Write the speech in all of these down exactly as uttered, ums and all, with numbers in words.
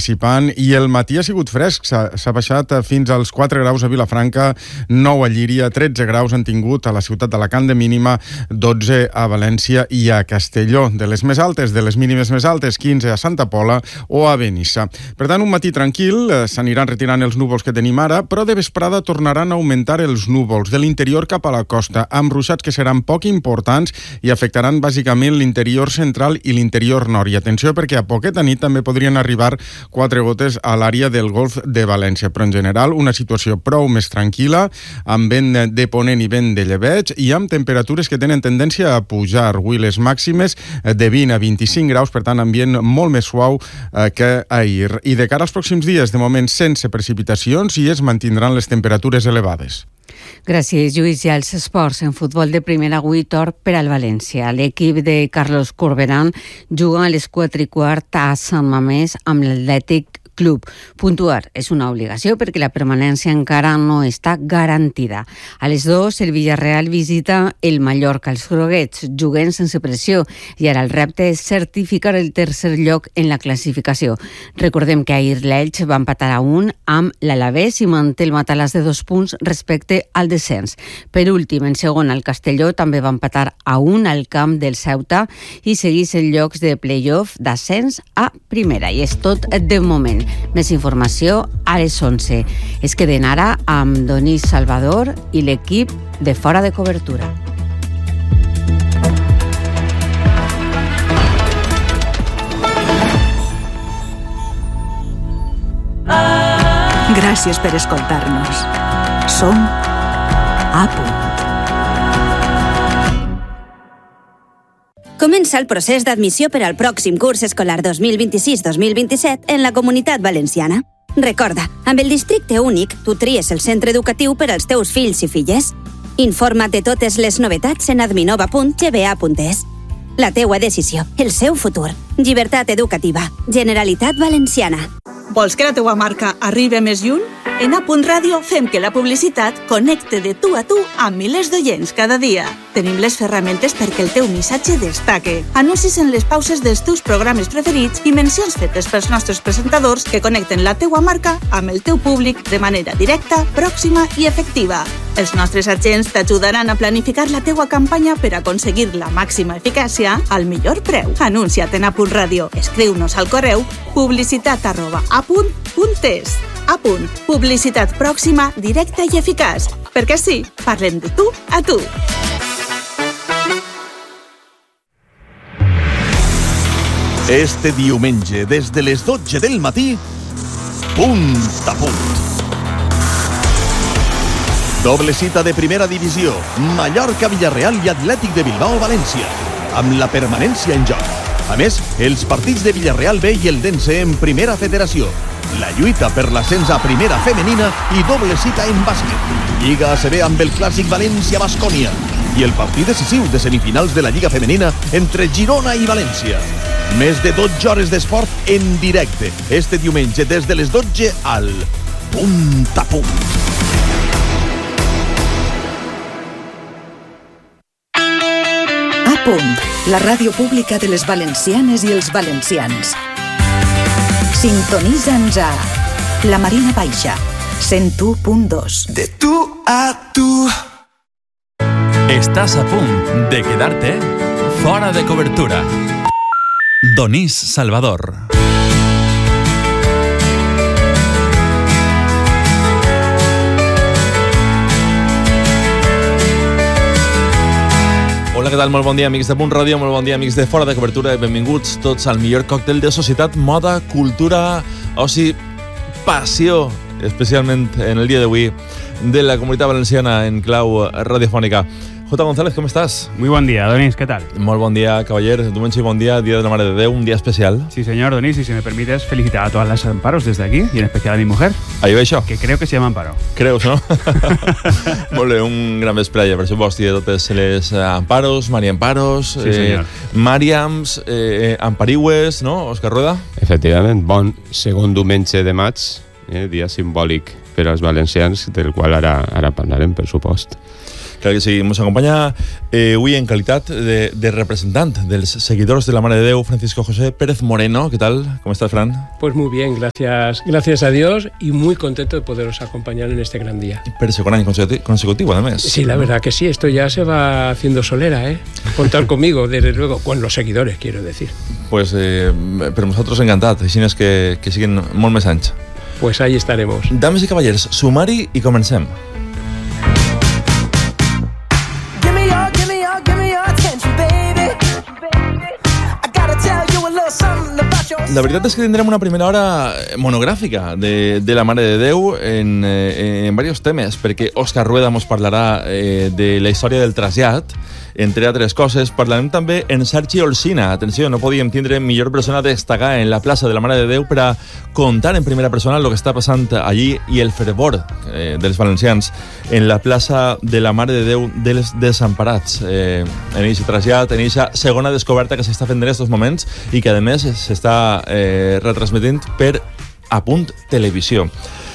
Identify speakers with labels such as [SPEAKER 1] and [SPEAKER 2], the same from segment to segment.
[SPEAKER 1] participant i el matí ha sigut fresc. S'ha baixat fins als quatre graus a Vilafranca, nou a Llíria, tretze graus han tingut a la ciutat d'Alacant de mínima, dotze a València i a Castelló. De les més altes, de les mínimes més altes, quinze a Santa Pola o a Benissa. Per tant, un matí tranquil, s'aniran retirant els núvols que tenim ara, però de vesprada tornaran a augmentar els núvols de l'interior cap a la costa, amb ruixats que seran poc importants i afectaran bàsicament l'interior central i l'interior nord. I atenció, perquè a poqueta nit també podrien arribar quatre gotes a l'àrea del Golf de València, però en general una situació prou més tranquil·la, amb vent de ponent i vent de llebeig i amb temperatures que tenen tendència a pujar. Avui les màximes de vint a vint-i-cinc graus, per tant ambient molt més suau eh, que ahir. I de cara als pròxims dies, de moment sense precipitacions i es mantindran les temperatures elevades.
[SPEAKER 2] Gràcies, Lluís. I als esports, en futbol de primera, avui tort per al València. L'equip de Carlos Corberán juga a les quatre i quart a Sant Mamés amb l'Atlètic Club. Puntuar és una obligació perquè la permanència encara no està garantida. A les dues, el Villarreal visita el Mallorca. Els groguets juguen sense pressió i ara el repte és certificar el tercer lloc en la classificació. Recordem que ahir l'Elx va empatar a un amb l'Alavés i manté el matalàs de dos punts respecte al descens. Per últim, en segon, el Castelló també va empatar a un al camp del Ceuta i segueix en llocs de play-off d'ascens a primera. I és tot de moment. Més informació a les onze. Es queden ara amb Donís Salvador i l'equip de Fora de Cobertura.
[SPEAKER 3] Gràcies per escoltar-nos. Som a punt.
[SPEAKER 4] Comença el procés d'admissió per al pròxim curs escolar dos mil vint-i-sis dos mil vint-i-set en la Comunitat Valenciana. Recorda, amb el districte únic, tu tries el centre educatiu per als teus fills i filles. Informa't de totes les novetats en adminova punt g b a punt e s. La teua decisió, el seu futur. Llibertat educativa. Generalitat Valenciana.
[SPEAKER 3] Vols que la teua marca arribi més lluny? En A Punt Ràdio fem que la publicitat connecte de tu a tu amb milers d'oients cada dia. Tenim les ferramentes perquè el teu missatge destaque. Anuncis en les pauses dels teus programes preferits i mencions fetes pels nostres presentadors que connecten la teua marca amb el teu públic de manera directa, pròxima i efectiva. Els nostres agents t'ajudaran a planificar la teua campanya per aconseguir la màxima eficàcia al millor preu. Anuncia't en A Punt Ràdio. Escriu-nos al correu publicitat arroba apunt punt es. A Punt. Publicitat pròxima, directa i eficaç. Perquè sí, parlem de tu a tu.
[SPEAKER 5] Este diumenge, des de les dotze del matí, Punt a Punt. Doble cita de primera divisió, Mallorca-Villarreal i Atlètic de Bilbao-València, amb la permanència en joc. A més, els partits de Villarreal B i el Dense en primera federació, la lluita per l'ascens a primera femenina i doble cita en bàsquet. Lliga A C B amb el clàssic València-Bascònia i el partit decisiu de semifinals de la Lliga Femenina entre Girona i València. Més de dotze hores d'esport en directe, este diumenge des de les dotze al Punt a Punt.
[SPEAKER 3] A Punt, la ràdio pública de les valencianes i els valencians. Sintonitza'ns a La Marina Baixa, cent u punt dos.
[SPEAKER 6] De tu a tu.
[SPEAKER 7] Estás a punt de quedarte fora de cobertura. Donís Salvador.
[SPEAKER 8] Hola, què tal? Molt bon dia, amics de Punt Ràdio, molt bon dia, amics de Fora de Cobertura, i benvinguts tots al millor còctel de societat, moda, cultura, oci, passió, especialment en el dia d'avui, de la Comunitat Valenciana en clau radiofònica. J. González, ¿cómo estás?
[SPEAKER 9] Muy buen día, Donís, ¿qué tal?
[SPEAKER 8] Muy buen día, caballero. Diumenge y buen día, Día de la Madre de Déu, un día especial.
[SPEAKER 9] Sí, señor, Donís, y si me permites felicitar a todas las Amparos desde aquí, y en especial a mi mujer.
[SPEAKER 8] Ahí veig això.
[SPEAKER 9] Que creo que se llama Amparo.
[SPEAKER 8] Creus, no? Molt bé, un gran vespre, per supost, i a totes les Amparos, Maria Amparos,
[SPEAKER 9] sí, eh,
[SPEAKER 8] Mariams, eh, Ampariues, no, Òscar Rueda?
[SPEAKER 10] Efectivament, bon segon diumenge de maig, eh, dia simbòlic per als valencians, del qual ara, ara parlarem, per supost.
[SPEAKER 8] Clar que sí. Ens acompanya eh, avui en qualitat de, de representant dels seguidors de la Mare de Déu, Francisco José Pérez Moreno. ¿Qué tal? ¿Cómo estás, Fran?
[SPEAKER 11] Pues muy bien, gracias, gracias a Dios y muy contento de poderos acompañar en este gran día.
[SPEAKER 8] Pero segundo año consecutivo, además.
[SPEAKER 11] Sí, la verdad que sí, esto ya se va haciendo solera, ¿eh? Contar conmigo, desde luego, con los seguidores, quiero decir.
[SPEAKER 8] Pues, eh, pero nosotros encantados, així és que, que siguin molt més anys.
[SPEAKER 11] Pues ahí estaremos.
[SPEAKER 8] Dames i cavallers, sumari i comencem. La veritat és que tindrem una primera hora monogràfica de, de la Mare de Déu en, eh, en diversos temes, perquè Òscar Rueda mos parlarà eh, de la història del trasllat, entre altres coses. Parlarem també en Sergi Olsina. Atenció, no podíem tindre millor persona a destacar en la plaça de la Mare de Déu per a contar en primera persona el que està passant allí i el fervor eh, dels valencians en la plaça de la Mare de Déu dels Desemparats. Eh, en aquest trasllat, en aquesta segona descoberta que s'està fent en aquests moments i que, a més, s'està eh, retransmetint per Apunt Televisió.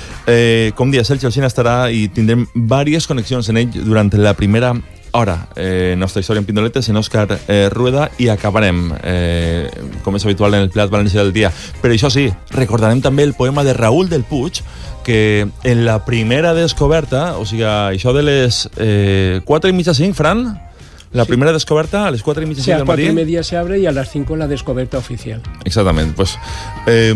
[SPEAKER 8] Eh, com dia, Sergi Olsina estarà i tindrem diverses connexions en ell durant la primera hora. Eh, nostra història en pindoletes en Òscar eh, Rueda i acabarem, eh, com és habitual en el Plat València del dia. Però això sí, recordarem també el poema de Raúl del Puig, que en la primera descoberta, o sigui, això de les eh, quatre i mitja cinc, Fran, la sí. primera descoberta a les quatre i mitja
[SPEAKER 11] sí,
[SPEAKER 8] cinc del matí.
[SPEAKER 11] A las cuatro y media se abre y a las cinco la descoberta oficial.
[SPEAKER 8] Exactament. Pues, eh,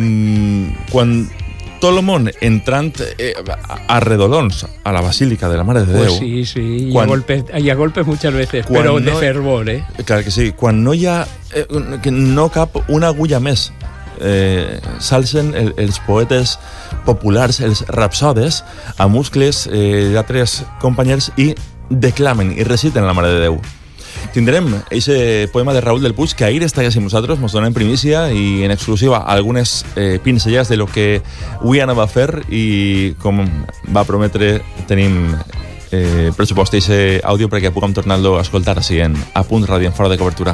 [SPEAKER 8] quan tot el món entrant eh, a redolons a la Basílica de la Mare de Déu.
[SPEAKER 11] Pues sí, sí,
[SPEAKER 8] quan,
[SPEAKER 11] y, a golpes, y a golpes muchas veces, pero de
[SPEAKER 8] no,
[SPEAKER 11] fervor, ¿eh?
[SPEAKER 8] Clar que sí, quan no hi ha, eh, que no cap una agulla més, eh, s'alcen el, els poetes populars, els rapsodes, a muscles eh, d'altres companys i declamen i reciten la Mare de Déu. Tindrem ese poema de Raúl del Puig que ahir està amb nosaltres, ens dona en primícia i en exclusiva algunes eh, pincellades de lo que avui anava a fer i com va prometre tenim eh, pressupost ese àudio perquè puguem tornar-lo a escoltar així en A Punt Ràdio, en Fora de Cobertura.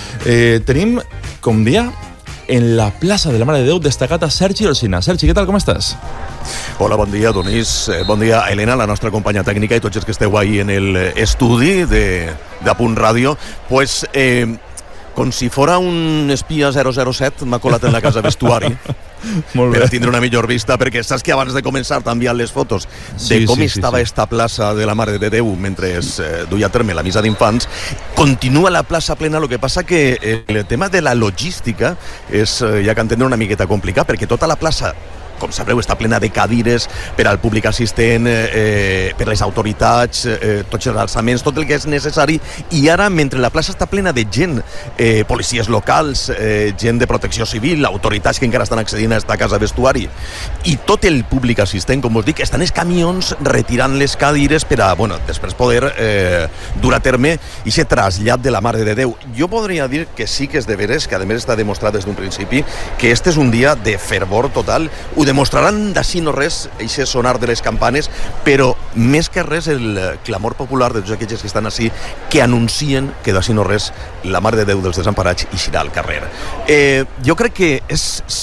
[SPEAKER 8] Eh, tenim, com dia, en la plaça de la Mare de Déu destacat a Sergi Olsina. Sergi, què tal, com estàs?
[SPEAKER 5] Hola, bon dia, Donís. Bon dia, Helena, la nostra companya tècnica i tots els que esteu ahí en l'estudi de, de Punt Ràdio. Pues, eh, com si fora un espia zero zero set, m'ha colat en la casa vestuari. Molt bé. Per a tindre una millor vista, perquè saps que abans de començar t'han enviat les fotos de sí, com sí, estava sí, sí. esta plaça de la Mare de Déu mentre es eh, duia a terme la missa d'infants. Continua la plaça plena, el que passa que el tema de la logística és, eh, ja que entendre, una miqueta complicat, perquè tota la plaça, com sabreu, està plena de cadires per al públic assistent, eh, per les autoritats, eh, tots els alçaments, tot el que és necessari. I ara, mentre la plaça està plena de gent, eh, policies locals, eh, gent de protecció civil, autoritats que encara estan accedint a esta casa vestuari, i tot el públic assistent, com us dic, estan els camions retirant les cadires per a, bueno, després poder eh, dur a terme aquest trasllat de la Mare de Déu. Jo podria dir que sí que és de veres, que a més està demostrat des d'un principi, que este és un dia de fervor total. Ho demostraran d'ací no res, eixe sonar de les campanes, però més que res el clamor popular de tots aquells que estan així, que anuncien que d'ací no res la Mare de Déu dels Desemparats eixirà al carrer. Eh, jo crec que és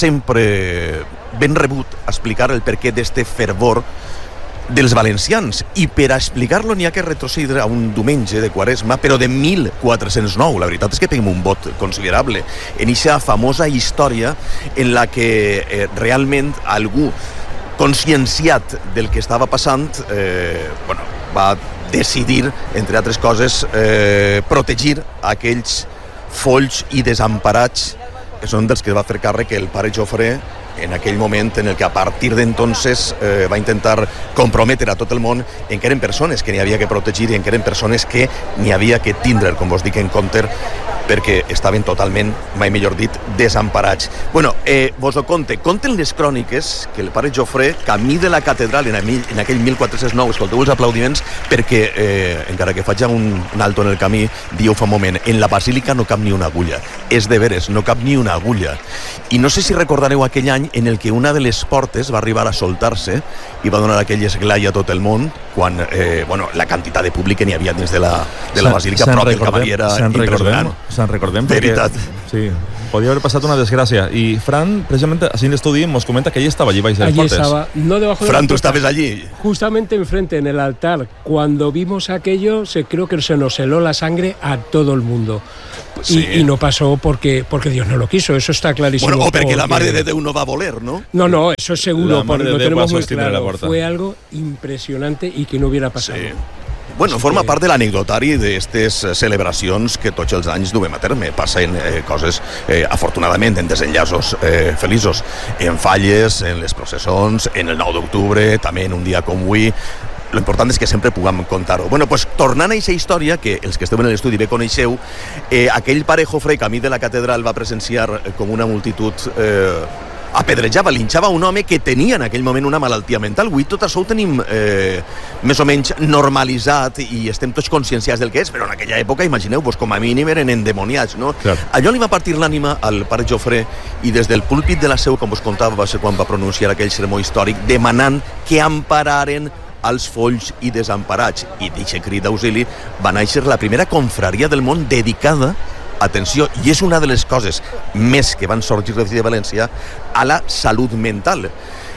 [SPEAKER 5] sempre ben rebut explicar el perquè d'este fervor dels valencians, i per a explicar-lo n'hi ha que retrocedir a un diumenge de Quaresma, però de mil quatre-cents nou. La veritat és que peguem un vot considerable en aquesta famosa història en la que eh, realment algú conscienciat del que estava passant eh, bueno, va decidir, entre altres coses, eh, protegir aquells folls i desemparats que són dels que va fer càrrec el pare Jofre en aquell moment en el que a partir d'entonces eh, va intentar comprometre a tot el món en que eren persones que n'hi havia que protegir i en que eren persones que n'hi havia que tindre, com vos dic, en compte, perquè estaven totalment, mai millor dit, desemparats. Bueno, eh, vos ho conte. Conten les cròniques que el pare Jofre, camí de la catedral en, aquell, en aquell mil quatre-cents nou, escolteu els aplaudiments, perquè, eh, encara que faig un, un alto en el camí, diu fa un moment, en la basílica no cap ni una agulla. És de veres, no cap ni una agulla. I no sé si recordareu aquell any en el que una de les portes va arribar a soltar-se i va donar aquell esglai a tot el món, quan eh, bueno, la quantitat de públic que n'hi havia dins de la, de la basílica, prop del cavaller era impressionant.
[SPEAKER 8] Se'n recordem,
[SPEAKER 5] perquè,
[SPEAKER 8] sí, Podía haber pasado una desgracia. Y Fran, precisamente así en el estudio, nos comenta que allí estaba, allí vais a
[SPEAKER 11] Allí estaba, no debajo de
[SPEAKER 5] Fran,
[SPEAKER 11] la
[SPEAKER 5] ¿tú
[SPEAKER 11] puerta,
[SPEAKER 5] estabas allí?
[SPEAKER 11] justamente enfrente, en el altar. Cuando vimos aquello, se, creo que se nos heló la sangre a todo el mundo.
[SPEAKER 5] Sí.
[SPEAKER 11] Y, y no pasó porque, porque Dios no lo quiso, eso está clarísimo.
[SPEAKER 5] Bueno, o perquè
[SPEAKER 11] porque...
[SPEAKER 5] la Mare de Déu no va voler, no?
[SPEAKER 11] No, no, eso es seguro,
[SPEAKER 8] La Mare
[SPEAKER 11] porque
[SPEAKER 8] de
[SPEAKER 11] lo
[SPEAKER 8] Déu
[SPEAKER 11] tenemos
[SPEAKER 8] va a
[SPEAKER 11] muy
[SPEAKER 8] sostener la
[SPEAKER 11] claro.
[SPEAKER 8] puerta.
[SPEAKER 11] Fue algo impresionante y que no hubiera pasado.
[SPEAKER 5] Sí. Bueno,
[SPEAKER 11] Així
[SPEAKER 5] forma
[SPEAKER 11] que...
[SPEAKER 5] part de l'anecdotari d'aquestes celebracions que tots els anys duem a terme. Passen eh, coses, eh, afortunadament, en desenllaços eh, feliços, en falles, en les processons, en el nou d'octubre, també en un dia com avui. Lo important és que sempre puguem contar-ho. Bueno, pues, tornant a aquesta història, que els que esteu en l'estudi bé coneixeu, eh, aquell pare Jofre camí de la catedral va presenciar eh, com una multitud eh, apedrejava, linxava un home que tenia en aquell moment una malaltia mental. Avui tot això ho tenim eh, més o menys normalitzat i estem tots conscienciats del que és, però en aquella època, imagineu-vos, com a mínim eren endemoniats, no?
[SPEAKER 8] Clar.
[SPEAKER 5] Allò li va partir l'ànima al pare Jofre i des del púlpit de la seu, com us contava, va ser quan va pronunciar aquell sermó històric demanant que empararen als folls i desemparats. I d'aquest crit d'auxili va néixer la primera confraria del món dedicada, atenció, i és una de les coses més que van sorgir de València, a la salut mental.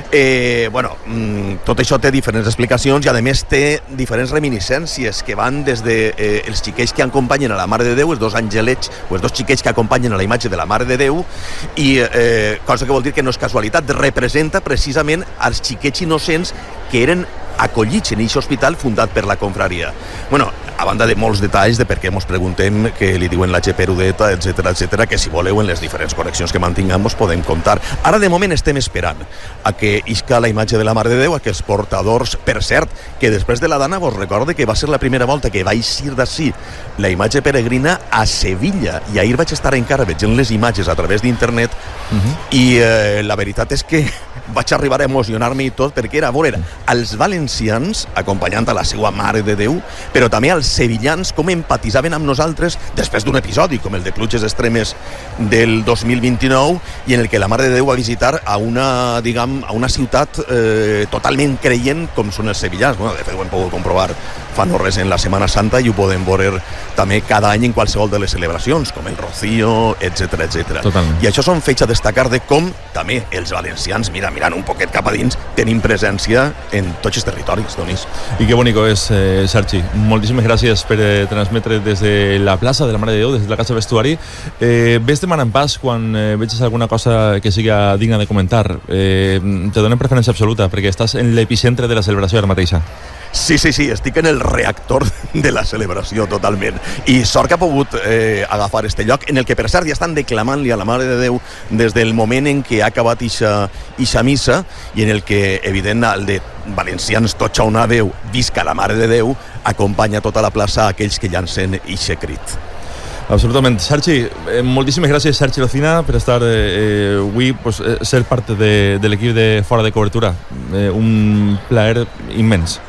[SPEAKER 5] Eh, bueno, tot això té diferents explicacions i a més té diferents reminiscències que van des de eh, els xiquets que acompanyen a la Mare de Déu, els dos angelets o els dos xiquets que acompanyen a la imatge de la Mare de Déu, i eh, cosa que vol dir que no és casualitat, representa precisament els xiquets innocents que eren acollits en aquest hospital fundat per la confraria. Bueno, a banda de molts detalls de per què ens preguntem que li diuen la Geperudeta, etcètera, etcètera, que si voleu en les diferents connexions que mantinguem us podem contar. Ara de moment estem esperant a que isca la imatge de la Mare de Déu, a que els portadors, per cert, que després de la Dana vos recorde que va ser la primera volta que va eixir d'ací la imatge peregrina a Sevilla, i ahir vaig estar encara veient les imatges a través d'internet uh-huh. i eh, la veritat és que vaig arribar a emocionar-me i tot, perquè era a veure els valencians acompanyant a la seva Mare de Déu, però també els sevillans com empatitzaven amb nosaltres després d'un episodi com el de Pluges Extremes del dos mil vint-i-nou, i en el que la Mare de Déu va visitar a una, diguem, a una ciutat eh, totalment creient com són els sevillans. Bueno, de fet ho hem pogut comprovar fa no res en la Setmana Santa i ho podem veure també cada any en qualsevol de les celebracions, com el Rocío, etcètera, etcètera. I això són fets a destacar de com també els valencians, mira, mirant un poquet cap a dins, tenim presència en tots els territoris, Donís.
[SPEAKER 8] I que bonico és, eh, Sarchi. Moltíssimes gràcies per eh, transmetre des de la plaça de la Mare de Déu, des de la Casa Vestuari. Eh, ves demanant pas quan eh, veges alguna cosa que siga digna de comentar. Eh, te donen preferència absoluta, perquè estàs en l'epicentre de la celebració ara mateixa.
[SPEAKER 5] Sí, sí, sí, estic en el reactor de la celebració totalment, i sort que ha pogut eh, agafar este lloc en el que per cert ja estan declamant-li a la Mare de Déu des del moment en què ha acabat ixa, ixa missa, i en el que evident el de valencians tots a una veu, visca la Mare de Déu, acompanya tota la plaça a aquells que llancen ixe crit.
[SPEAKER 8] Absolutament. Sergi, eh, moltíssimes gràcies, Sergi Locina, per estar eh, avui, pues, eh, ser part de, de l'equip de Fora de Cobertura. Eh, un plaer immens.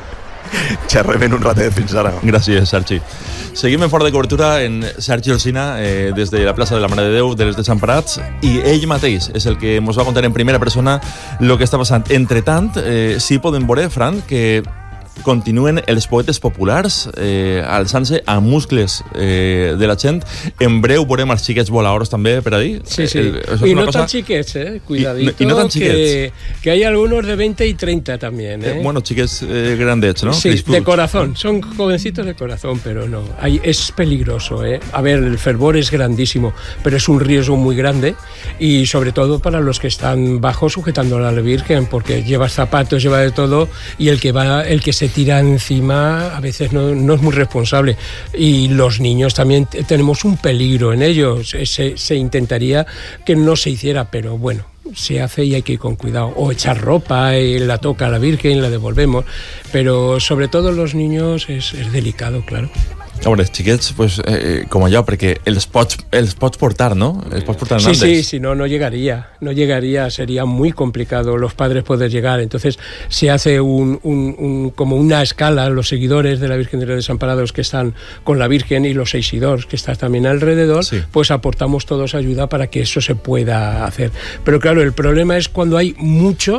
[SPEAKER 5] Xerrem en un ratet, fins ara.
[SPEAKER 8] Gràcies, Sergi. Seguim en Fora de Cobertura en Sergi Alsina, eh, des de la plaça de la Mare de Déu, dels Desemparats, i ell mateix és el que ens va contar en primera persona el que està passant. Entre tant, eh, sí podem veure, Fran, que continuen els poetes populars eh, alçant-se a muscles eh, de la gent. En breu veurem els xiquets voladors també per ahí.
[SPEAKER 11] Sí, sí.
[SPEAKER 8] Eh,
[SPEAKER 11] y no cosa... tan chiquets, eh. Cuidadito. Y, y no tan chiquets. Que, que hay algunos de veinte y treinta también, eh.
[SPEAKER 8] eh bueno, chiques eh, grandets, ¿no?
[SPEAKER 11] Sí, Crisputs. De corazón. Son jovencitos de corazón, pero no. Hay, es peligroso, eh. A ver, el fervor es grandísimo, pero es un riesgo muy grande, y sobre todo para los que están bajo sujetando a la Virgen, porque lleva zapatos, lleva de todo, y el que va, el que se tira encima a veces no, no es muy responsable, y los niños también t- tenemos un peligro en ellos. Se, se intentaría que no se hiciera, pero bueno, se hace y hay que ir con cuidado, o echar ropa y la toca a la Virgen, la devolvemos, pero sobre todo los niños es, es delicado, claro.
[SPEAKER 8] A veure, els xiquets, pues, eh, com allò, perquè els pots, els pots portar, ¿no? Els pots portar en
[SPEAKER 11] sí,
[SPEAKER 8] andes.
[SPEAKER 11] Sí, si no, no llegaría, no llegaría, sería muy complicado los padres poder llegar. Entonces se hace un, un, un, como una escala, los seguidores de la Virgen de los Desamparados que están con la Virgen y los Eisidors que están también alrededor, sí. Pues aportamos todos ayuda para que eso se pueda hacer. Pero claro, el problema es cuando hay muchos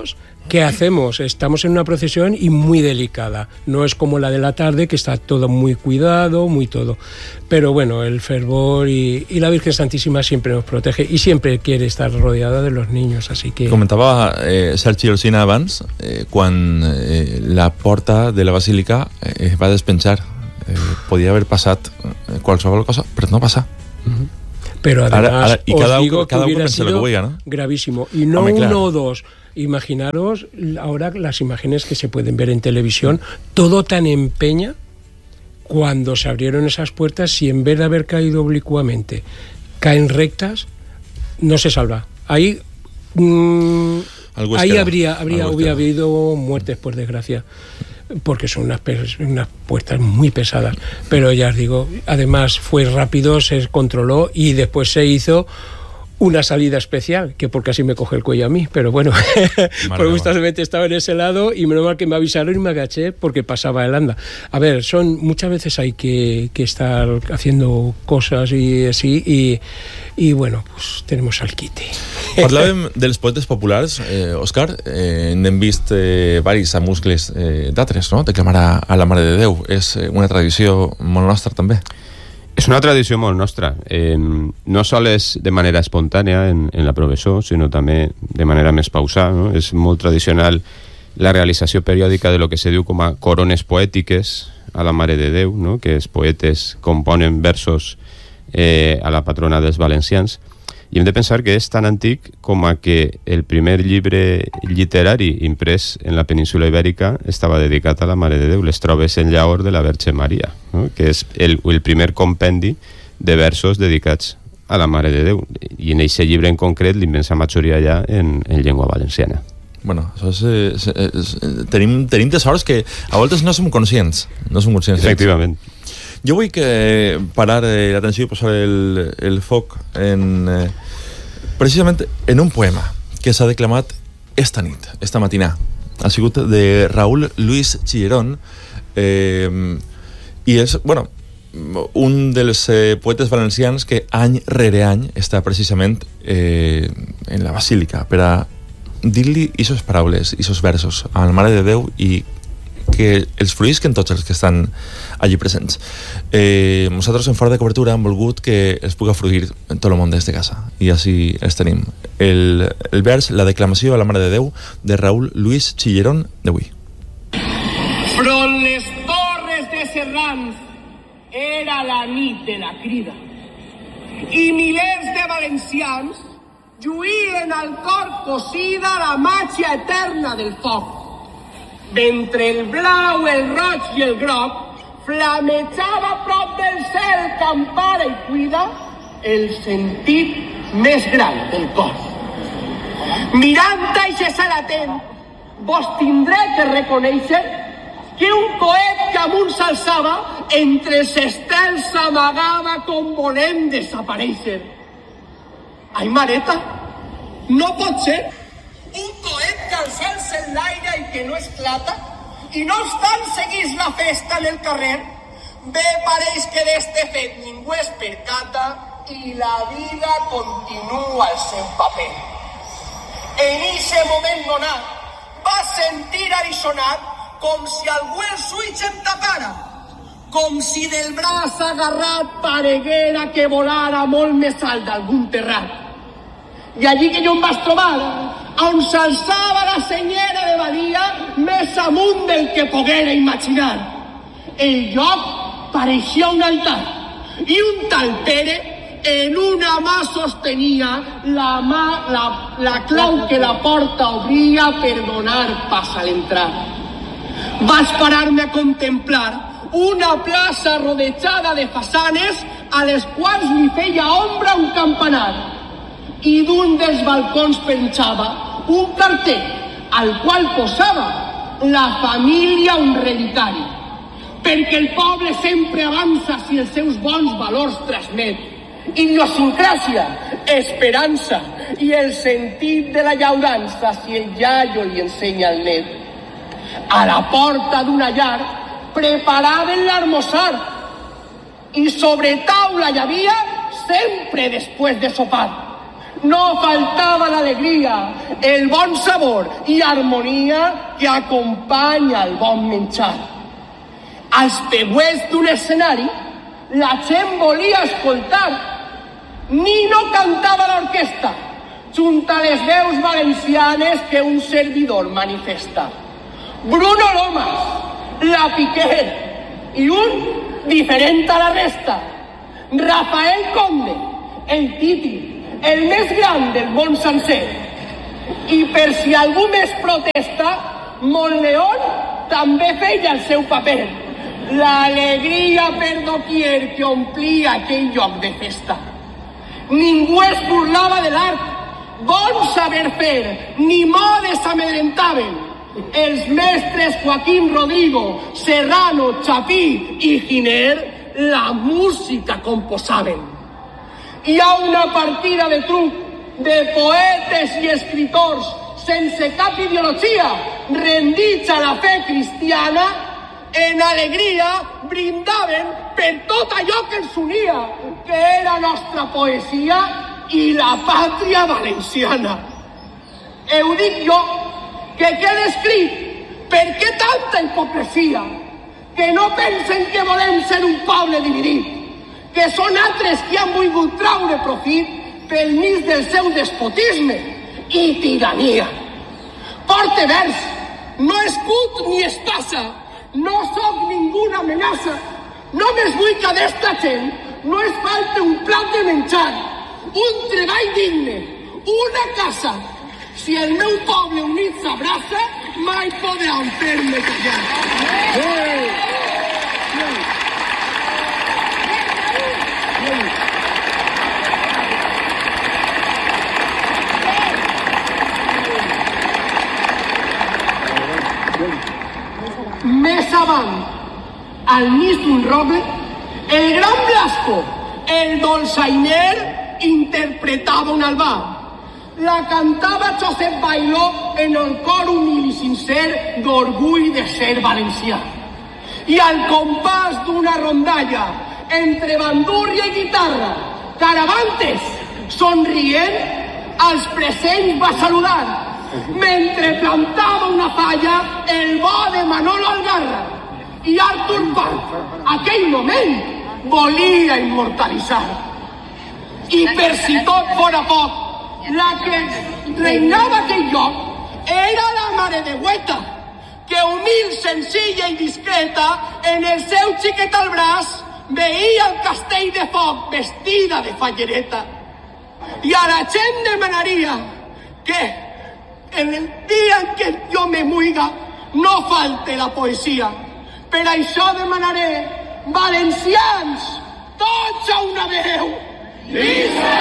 [SPEAKER 11] ¿Qué hacemos? Estamos en una procesión y muy delicada. No es como la de la tarde, que está todo muy cuidado, muy todo. Pero bueno, el fervor y, y la Virgen Santísima siempre nos protege y siempre quiere estar rodeada de los niños, así que...
[SPEAKER 8] Comentava eh, Sergi Alsina abans, eh, quan eh, la porta de la basílica eh, va despenjar. Eh, podia haver passat qualsevol cosa, però no passa.
[SPEAKER 11] Uh-huh. Pero además,
[SPEAKER 8] ara, ara, y
[SPEAKER 11] os
[SPEAKER 8] cada
[SPEAKER 11] digo
[SPEAKER 8] uno, cada
[SPEAKER 11] que hubiera
[SPEAKER 8] uno
[SPEAKER 11] sido
[SPEAKER 8] lo que hubiera, ¿no?
[SPEAKER 11] gravísimo. Y no
[SPEAKER 8] Hombre,
[SPEAKER 11] uno
[SPEAKER 8] claro.
[SPEAKER 11] o dos. Imaginaros ahora las imágenes que se pueden ver en televisión, todo tan empeña cuando se abrieron esas puertas, si en vez de haber caído oblicuamente caen rectas, no se salva. Ahí, mmm, ahí habría, habría hubiera habido muertes, por desgracia, porque son unas, unas puertas muy pesadas. Pero ya os digo, además fue rápido, se controló y después se hizo una salida especial, que porque así me coge el cuello a mí, pero bueno, porque justamente estaba en ese lado y menos mal que me avisaron y me agaché porque pasaba el anda. A ver, son muchas veces hay que, que estar haciendo cosas y así, y, y bueno, pues tenemos al quite.
[SPEAKER 8] Parlàvem dels poetes populars, eh, Òscar, eh, n'hem vist eh, varis a muscles eh, d'altres, no? Declamar a, a la Mare de Déu. És una tradició molt nostra també.
[SPEAKER 10] És una tradició molt nostra. Eh, no sols de manera espontània en, en la professó, sinó també de manera més pausada, no? És molt tradicional la realització periòdica de lo que se diu com a corones poètiques a la Mare de Déu, no? Que els poetes componen versos eh, a la patrona dels valencians. I hem de pensar que és tan antic com a que el primer llibre literari imprès en la península ibèrica estava dedicat a la Mare de Déu, les trobes en llaor de la Verge Maria, no? Que és el, el primer compendi de versos dedicats a la Mare de Déu. I en aquest llibre en concret, l'immensa majoria ja en, en llengua valenciana.
[SPEAKER 8] Bueno, això és, és, és, tenim, tenim tesors que a voltes no som conscients. No som conscients.
[SPEAKER 10] Efectivament.
[SPEAKER 8] Jo vull que parar eh, l'atenció i posar el, el foc en, eh, precisament en un poema que s'ha declamat esta nit, esta matinà. Ha sigut de Raúl Luis Chillerón eh, i és, bueno, un dels eh, poetes valencians que any rere any està precisament eh, en la basílica per a dir-li aquestes paraules, aquests versos a la Mare de Déu i que els fruïsquen tots els que estan allí presents. Eh, nosaltres en Fora de Cobertura hem volgut que els puga fruir en tot el món des de casa i així els tenim. El, el vers, la declamació a la Mare de Déu de Raúl Luis Chillerón d'avui.
[SPEAKER 12] Front les torres de Serrans era la nit de la crida i milers de valencians lluïen al cor cosida la màgia eterna del foc. D'entre el blau, el roig i el groc, flamejava a prop del cel que empara i cuida el sentit més gran del cos. Mirant eixe cel atent, vos tindré que reconèixer que un poet que amunt s'alçava entre els estels s'amagava com volent desaparèixer. Ai, mareta, no pot ser. Un poet que al cel s'enlaira i que no esclata, i no obstant seguís la festa en el carrer, bé pareix que d'este fet ningú es percata i la vida continua el seu paper. En ixe moment donat va sentir i sonar com si algú els ulls em tapara, com si del braç agarrat pareguera que volara molt més alt d'algun terrat. I allí que jo em vaig trobar, on s'alçava la senyera de Badia més amunt del que poguera imaginar. El lloc pareixia un altar i un tal Pere en una mà sostenia la, mà, la, la clau que la porta obria per donar pas a l'entrar. Vaig parar-me a contemplar una plaça rodejada de façanes a les quals li feia ombra un campanar i d'un dels balcons penjava un cartell al qual posava la família un relicari, perquè el poble sempre avança si els seus bons valors transmet. Idiosincràsia, esperança i el sentit de la llaurança si el iaio li ensenya al net. A la porta d'una llar preparaven l'almoçar i sobre taula hi havia, sempre després de sopar, no faltava l'alegria, el bon sabor i harmonia que acompanya el bon menjar. Als peuets d'un escenari, la gent volia escoltar. Nino cantava l'orquestra, junt a les veus valencianes que un servidor manifesta. Bruno Lomas, la Piquer i un diferent a la resta. Rafael Conde, el Titi, el més gran del món sencer. I per si algú més protesta, Montleón també feia el seu paper. L'alegria per doquier que omplia aquell lloc de festa. Ningú es burlava de l'art, bon saber fer, ni modes amedrentaven. Els mestres Joaquín Rodrigo, Serrano, Chapí i Giner la música composaven. Hi ha una partida de truc de poetes i escriptors sense cap ideologia, rendits a la fe cristiana, en alegria brindaven per tot allò que ens unia, que era nostra poesia i la pàtria valenciana. Ho dic jo, que quede escrit, per què tanta hipocresia? Que no pensen que volem ser un poble dividit, que són altres que han volgut traure profit pel mig del seu despotisme i tirania. Porte vers, no escut ni espasa, no sóc ninguna amenaça. Només vull que d'esta gent no es falte un plat de menjar, un treball digne, una casa. Si el meu poble unit s'abraça, mai podran fer-me callar. Més avant, al mig d'un roble, el gran Blasco, el dolçainer, interpretava un albà. La cantava Josep Bailó en el cor humil i sincer d'orgull de ser valencià. I al compàs d'una rondalla, entre bandúrria i guitarra, Caravantes, somrient, als presents va saludar, mentre plantava una falla el bo de Manolo Algarra. I Artur Paz, aquell moment, volia immortalitzar. I per si tot fora poc, la que reinava aquell lloc era la Mare de Hueta, que humil, senzilla i discreta, en el seu xiquet al braç, veia el castell de foc vestida de fallereta. I a la gent demanaria que en el dia en què jo me muiga no falte la poesia. Per això demanaré, valencians, tots a una veu. Visca!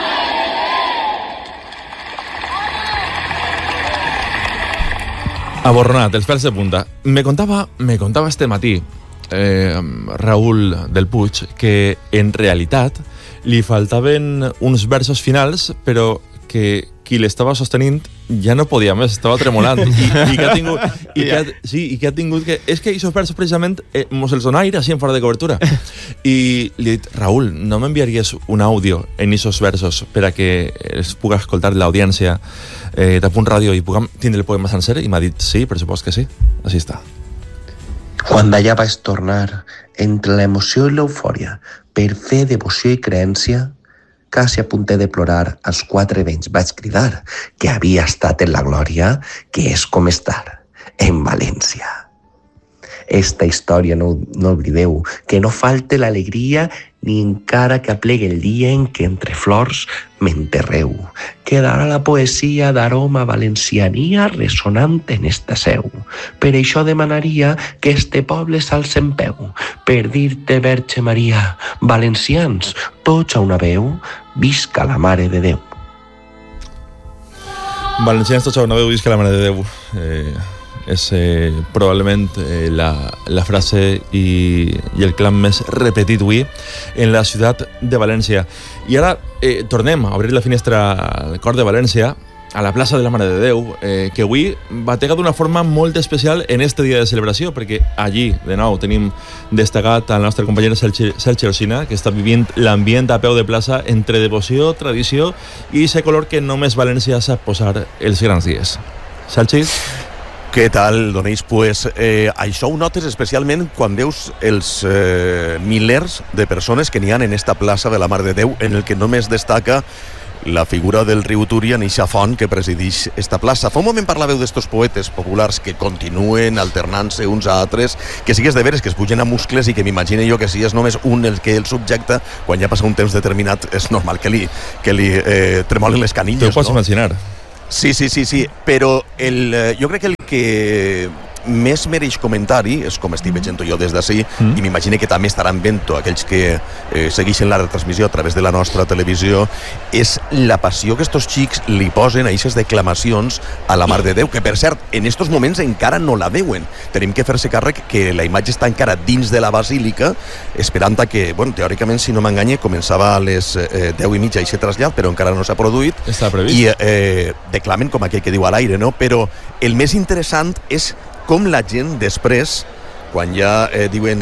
[SPEAKER 8] Aborronat, els pèls de punta. Me contava, me contava este matí eh, Raúl del Puig que en realitat li faltaven uns versos finals, però que qui l'estava sostenint ja no podia més, estava tremolant i, i que ha tingut i que ha, sí, i que ha tingut que és que aquests versos precisament eh, mos els dona aire així en fora de cobertura i li he dit, Raúl, no m'enviaries un àudio en aquests versos per a que es pugui escoltar l'audiència eh, de Punt Ràdio i puguem tindre el poema sencer? I m'ha dit, sí, per supost que sí, així està.
[SPEAKER 13] Quan d'allà vaig tornar, entre l'emoció i l'eufòria, per fer devoció i creència, quasi a punt de plorar, als quatre vents vaig cridar que havia estat en la glòria, que és com estar en València. Esta història no, no oblideu, que no falte l'alegria ni encara que aplegue el dia en què entre flors m'enterreu. Quedarà la poesia d'aroma valenciania ressonant en esta seu. Per això demanaria que este poble s'alce en peu, per dir-te, Verge Maria, valencians, tots a una veu, visca la Mare de Déu.
[SPEAKER 8] Valencians, tots a una veu, visca la Mare de Déu. Eh... és eh, probablement eh, la, la frase i, i el clam més repetit avui en la ciutat de València. I ara eh, tornem a obrir la finestra al cor de València, a la plaça de la Mare de Déu, eh, que avui batega d'una forma molt especial en este dia de celebració, perquè allí, de nou, tenim destacat el nostre company Sergi, Sergi Orsina, que està vivint l'ambient a peu de plaça entre devoció, tradició i aquest color que només València sap posar els grans dies. Sergi?
[SPEAKER 5] Què tal, Donís? Pues, eh, això ho notes especialment quan veus els eh, milers de persones que n'hi ha en esta plaça de la Mare de Déu, en el que només destaca la figura del riu Túria en eixa font que presideix esta plaça. Fa un moment parlàveu d'estos poetes populars que continuen alternant-se uns a altres, que sigues de veres que es pugen a muscles i que m'imagine jo que si és només un el que el subjecta, quan ja passa un temps determinat és normal que li, que li eh, tremolen les canilles.
[SPEAKER 8] Te ho pots
[SPEAKER 5] no?
[SPEAKER 8] imaginar.
[SPEAKER 5] Sí, sí, sí, sí, però el, jo crec que el que més mereix comentari és com estic veient jo des d'ací, mm. i m'imagino que també estaran vent aquells que eh, segueixen la retransmissió a través de la nostra televisió, és la passió que estos xics li posen a aquestes declamacions a la Mare de Déu, que per cert, en estos moments encara no la veuen. Tenim que fer-se càrrec que la imatge està encara dins de la basílica, esperant a que, bueno, teòricament, si no m'enganye, començava a les eh, deu i mitja i s'ha trasllat, però encara no s'ha produït.
[SPEAKER 8] Està previst.
[SPEAKER 5] I eh, declamen com aquell que diu a l'aire, no? Però el més interessant és com la gent després, quan ja eh, diuen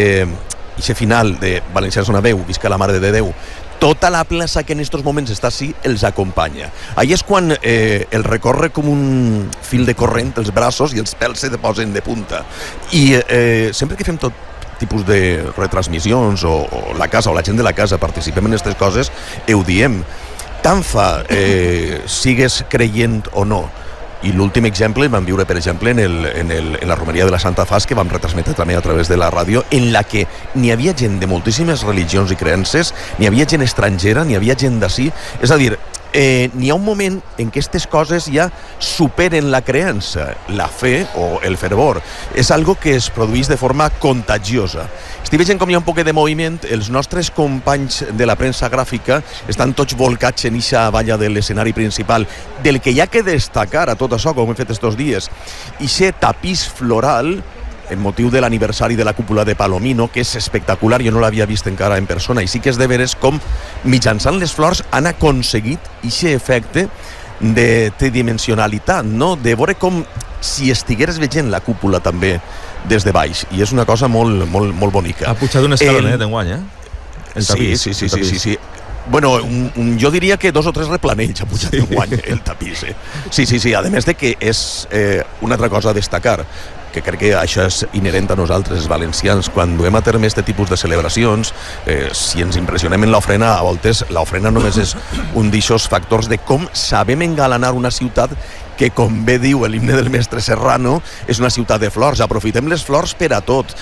[SPEAKER 5] ixe final de Valencians una veu, visca la Mare de Déu, tota la plaça que en estos moments està així els acompanya. Ahí és quan eh, el recorre com un fil de corrent els braços i els pèls se posen de punta. I eh, sempre que fem tot tipus de retransmissions o, o la casa o la gent de la casa participem en aquestes coses, ho diem. Tant fa eh, sigues creient o no. I l'últim exemple el vam viure, per exemple, en, el, en, el, en la romeria de la Santa Fas, que vam retransmetre també a través de la ràdio, en la que n'hi havia gent de moltíssimes religions i creences, n'hi havia gent estrangera, n'hi havia gent d'ací. És a dir, eh, n'hi ha un moment en què aquestes coses ja superen la creença, la fe o el fervor. És algo que es produeix de forma contagiosa. Estic veient com hi ha un poc de moviment, els nostres companys de la premsa gràfica estan tots volcats en eixa valla de l'escenari principal, del que hi ha que destacar a tot això, com hem fet estos dies, eixe tapís floral en motiu de l'aniversari de la cúpula de Palomino, que és espectacular, jo no l'havia vist encara en persona, i sí que és de veres com mitjançant les flors han aconseguit eixe efecte de tridimensionalitat, no? De veure com si estigueres veient la cúpula també des de baix, i és una cosa molt, molt, molt bonica.
[SPEAKER 8] Ha pujat un escalonet el... enguany, eh? El tapís,
[SPEAKER 5] sí, sí,
[SPEAKER 8] el
[SPEAKER 5] sí, sí, sí. Bueno, un, un, jo diria que dos o tres replanells ha pujat sí. enguany el tapís, eh? Sí, sí, sí, a més de que és eh, una altra cosa a destacar, que crec que això és inherent a nosaltres, els valencians, quan duem a terme aquest tipus de celebracions, eh, si ens impressionem en l'ofrena, a voltes l'ofrena només és un d'aixòs factors de com sabem engalanar una ciutat que, com bé diu l'himne del mestre Serrano, és una ciutat de flors. Aprofitem les flors per a tot.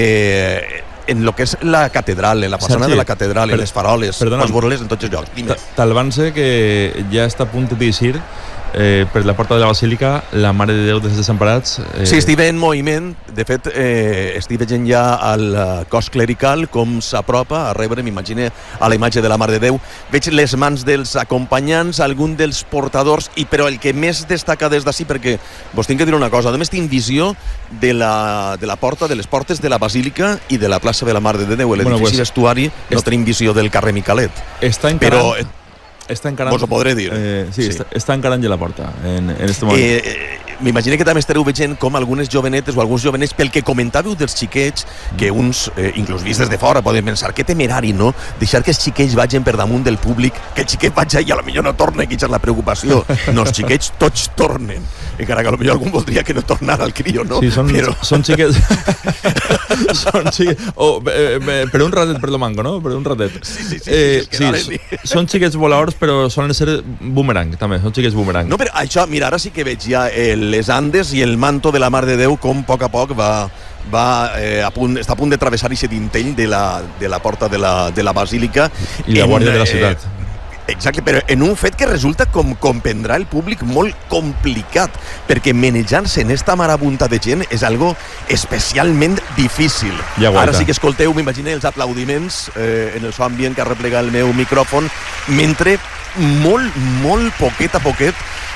[SPEAKER 5] Eh, en lo que és la catedral, en la façana
[SPEAKER 8] Sergi,
[SPEAKER 5] de la catedral,
[SPEAKER 8] per,
[SPEAKER 5] en les faroles, pots veure-les en tots els llocs.
[SPEAKER 8] T'alvance que ja està a punt d'eixir eh, per la porta de la Basílica la Mare de Déu dels Desemparats.
[SPEAKER 5] Eh... Sí, estic en moviment. De fet, eh, estic veient ja al cos clerical com s'apropa a rebre, m'imagine, a la imatge de la Mare de Déu. Veig les mans dels acompanyants, algun dels portadors, i però el que més destaca des d'ací, perquè vos tinc que dir una cosa, a més tinc visió de la, de la porta, de les portes de la Basílica i de la plaça de la Mare de Déu. L'edifici bueno, pues, vestuari no est... tenim visió del carrer Micalet.
[SPEAKER 8] Està encarant... Però, està encarant...
[SPEAKER 5] Vos ho podré dir.
[SPEAKER 8] Eh, sí, sí. Està, està encarant ja la porta en, en este moment.
[SPEAKER 5] Eh, eh, M'imagino que també estareu veient com algunes jovenetes o alguns jovenets, pel que comentàveu dels xiquets, que uns, eh, inclús vist des de fora, poden pensar que temerari, no? Deixar que els xiquets vagin per damunt del públic, que el xiquet vaig i a lo millor no torna, que és la preocupació. No, els xiquets tots tornen. Encara que a lo millor algun voldria que no tornara el crio, no?
[SPEAKER 8] Sí, són, Però... són xiquets... són xiquets... Oh, eh, eh, per un ratet per lo mango, no? Per un ratet.
[SPEAKER 5] Sí, sí, sí.
[SPEAKER 8] Eh,
[SPEAKER 5] sí,
[SPEAKER 8] sí són xiquets voladors, però solen ser boomerang, també. Són xiquets boomerang.
[SPEAKER 5] No, però això, mira, ara sí que veig ja el les Andes i el manto de la Mare de Déu com a poc a poc va, va, eh, a punt, està a punt de travessar aquest dintell de la, de la porta de la, de la Basílica.
[SPEAKER 8] I la Guàrdia de la Ciutat.
[SPEAKER 5] Eh, exacte, però en un fet que resulta, com comprendrà el públic, molt complicat, perquè manejar-se en esta marabunta de gent és algo especialment difícil.
[SPEAKER 8] Ja
[SPEAKER 5] Ara sí que escolteu, m'imagino, els aplaudiments eh, en el so ambient que arreplega el meu micròfon, mentre molt, molt poquet a poquet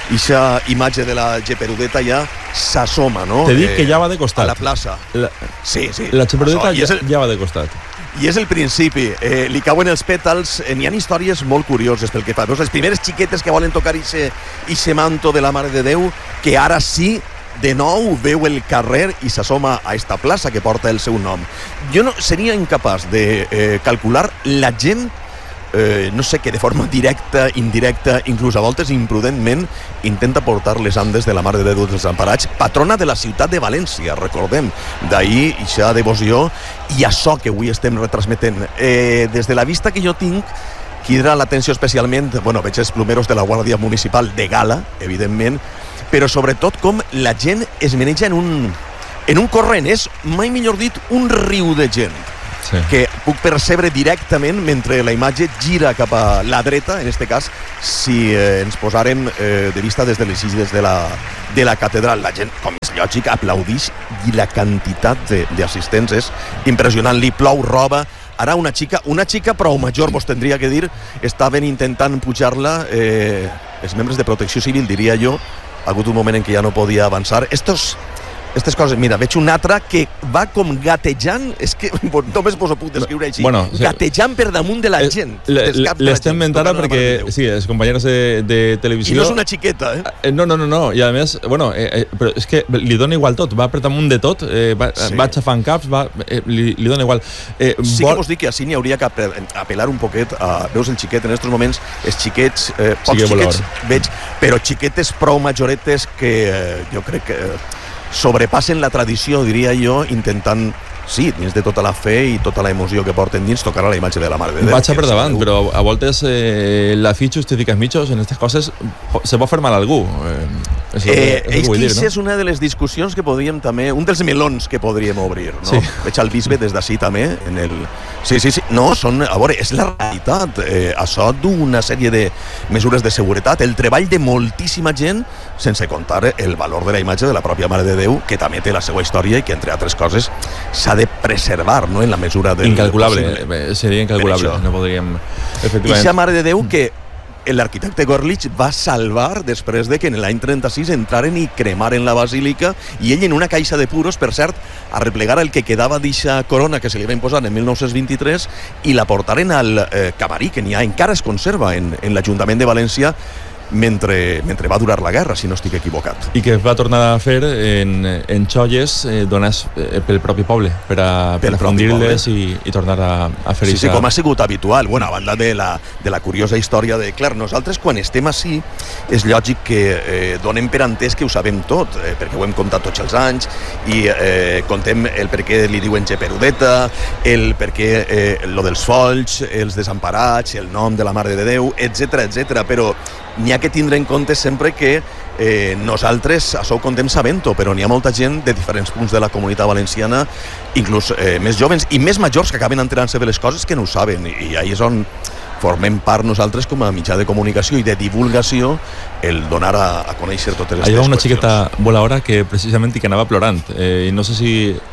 [SPEAKER 5] ixa imatge de la Geperudeta ja s'assoma, no?
[SPEAKER 8] Te dic eh, que ja va de costat.
[SPEAKER 5] A la plaça.
[SPEAKER 8] La,
[SPEAKER 5] sí, sí.
[SPEAKER 8] La Geperudeta ja,
[SPEAKER 5] el,
[SPEAKER 8] ja va de costat.
[SPEAKER 5] I és el principi. Eh, li cauen els pètals. Eh, N'hi ha històries molt curioses pel que fa. Veus, les primeres xiquetes que volen tocar ixe manto de la Mare de Déu, que ara sí, de nou, veu el carrer i s'assoma a esta plaça que porta el seu nom. Jo no seria incapaç de eh, calcular la gent Eh, no sé, que de forma directa, indirecta, inclús a voltes imprudentment, intenta portar les andes de la Mare de Déu dels Desemparats, patrona de la ciutat de València, recordem, d'ahir ixa devoció i això que avui estem retransmetent. Eh, des de la vista que jo tinc, crida l'atenció especialment, bueno, veig els plomeros de la Guàrdia Municipal de gala, evidentment, però sobretot com la gent es maneja en un, en un corrent, és, mai millor dit, un riu de gent. Sí. Que puc percebre directament mentre la imatge gira cap a la dreta, en este cas, si eh, ens posarem eh, de vista des de les illes de la, de la catedral. La gent, com és lògic, aplaudix i la quantitat d'assistents és impressionant. Li plou roba. Ara una xica, una xica prou major, vos tindria que dir, estaven intentant pujar-la, eh, els membres de Protecció Civil, diria jo, ha hagut un moment en què ja no podia avançar. Estos... Aquestes coses, mira, veig un altre que va com gatejant, és que només vos ho puc descriure així, bueno, sí, gatejant per damunt de la gent.
[SPEAKER 8] L'estem mentant perquè, sí, els companys de, de televisió...
[SPEAKER 5] I no és una xiqueta, eh?
[SPEAKER 8] No, no, no, no, i a més, bueno, eh, però és que li dona igual tot, va per damunt de tot, eh, va, sí. va xafant caps, va, eh, li, li dona igual. Eh,
[SPEAKER 5] sí vol... que vos dic que així n'hi hauria que apel·lar un poquet a... Veus el xiquet, en aquests moments, els xiquets, eh, pocs sí xiquets, veig, però xiquetes prou majoretes que eh, jo crec que... sobrepassen la tradició, diria jo, intentant, sí, dins de tota la fe i tota la emoció que porten dins, tocar a la imatge de la Mare de Déu.
[SPEAKER 8] Vaig per davant, però a voltes eh, la fi justifica els mitjos, en aquestes coses se pot fer mal a algú. Eh, és,
[SPEAKER 5] eh,
[SPEAKER 8] és,
[SPEAKER 5] és que
[SPEAKER 8] dir, no?
[SPEAKER 5] és una de les discussions que podríem també, un dels melons que podríem obrir, no?
[SPEAKER 8] Sí.
[SPEAKER 5] Veig el bisbe des d'ací també, en el... Sí, sí, sí, no, són, a veure, és la realitat, eh, això d'una sèrie de mesures de seguretat, el treball de moltíssima gent, sense comptar el valor de la imatge de la pròpia Mare de Déu, que també té la seva història i que, entre altres coses, s'ha de preservar, no?, en la mesura del
[SPEAKER 8] incalculable,
[SPEAKER 5] possible.
[SPEAKER 8] Seria incalculable, no podríem...
[SPEAKER 5] I aquesta Mare de Déu que l'arquitecte Gorlich va salvar després de que en l'any trenta-sis entraren i cremaren la basílica i ell en una caixa de puros, per cert, a replegar el que quedava d'eixa corona que se li va imposar en mil nou-cents vint-i-tres i la portaren al eh, camarí, que n'hi ha, encara es conserva en, en l'Ajuntament de València, mentre, mentre va durar la guerra, si no estic equivocat.
[SPEAKER 8] I que es va tornar a fer en, en xolles eh, donats eh, pel propi poble, per a, per a fundir-les i, i tornar a, a fer
[SPEAKER 5] sí,
[SPEAKER 8] això.
[SPEAKER 5] Sí, com ha sigut habitual. Bueno, a banda de la, de la curiosa història de... Clar, nosaltres quan estem així és lògic que eh, donem per entès que ho sabem tot, eh, perquè ho hem contat tots els anys i eh, contem el per què li diuen Geperudeta, el per què eh, lo dels folls, els desemparats, el nom de la Mare de Déu, etcètera, etcètera, però n'hi ha que tindre en compte sempre que eh, nosaltres això ho contem sabent-ho, però n'hi ha molta gent de diferents punts de la comunitat valenciana, inclús eh, més joves i més majors que acaben enterant-se de les coses que no ho saben, i, i ahí és on formem part nosaltres com a mitjà de comunicació i de divulgació el donar a, a conèixer totes les
[SPEAKER 8] qüestions. Hi ha una
[SPEAKER 5] qüestions.
[SPEAKER 8] xiqueta voladora que precisament i que anava plorant, eh, i no sé si...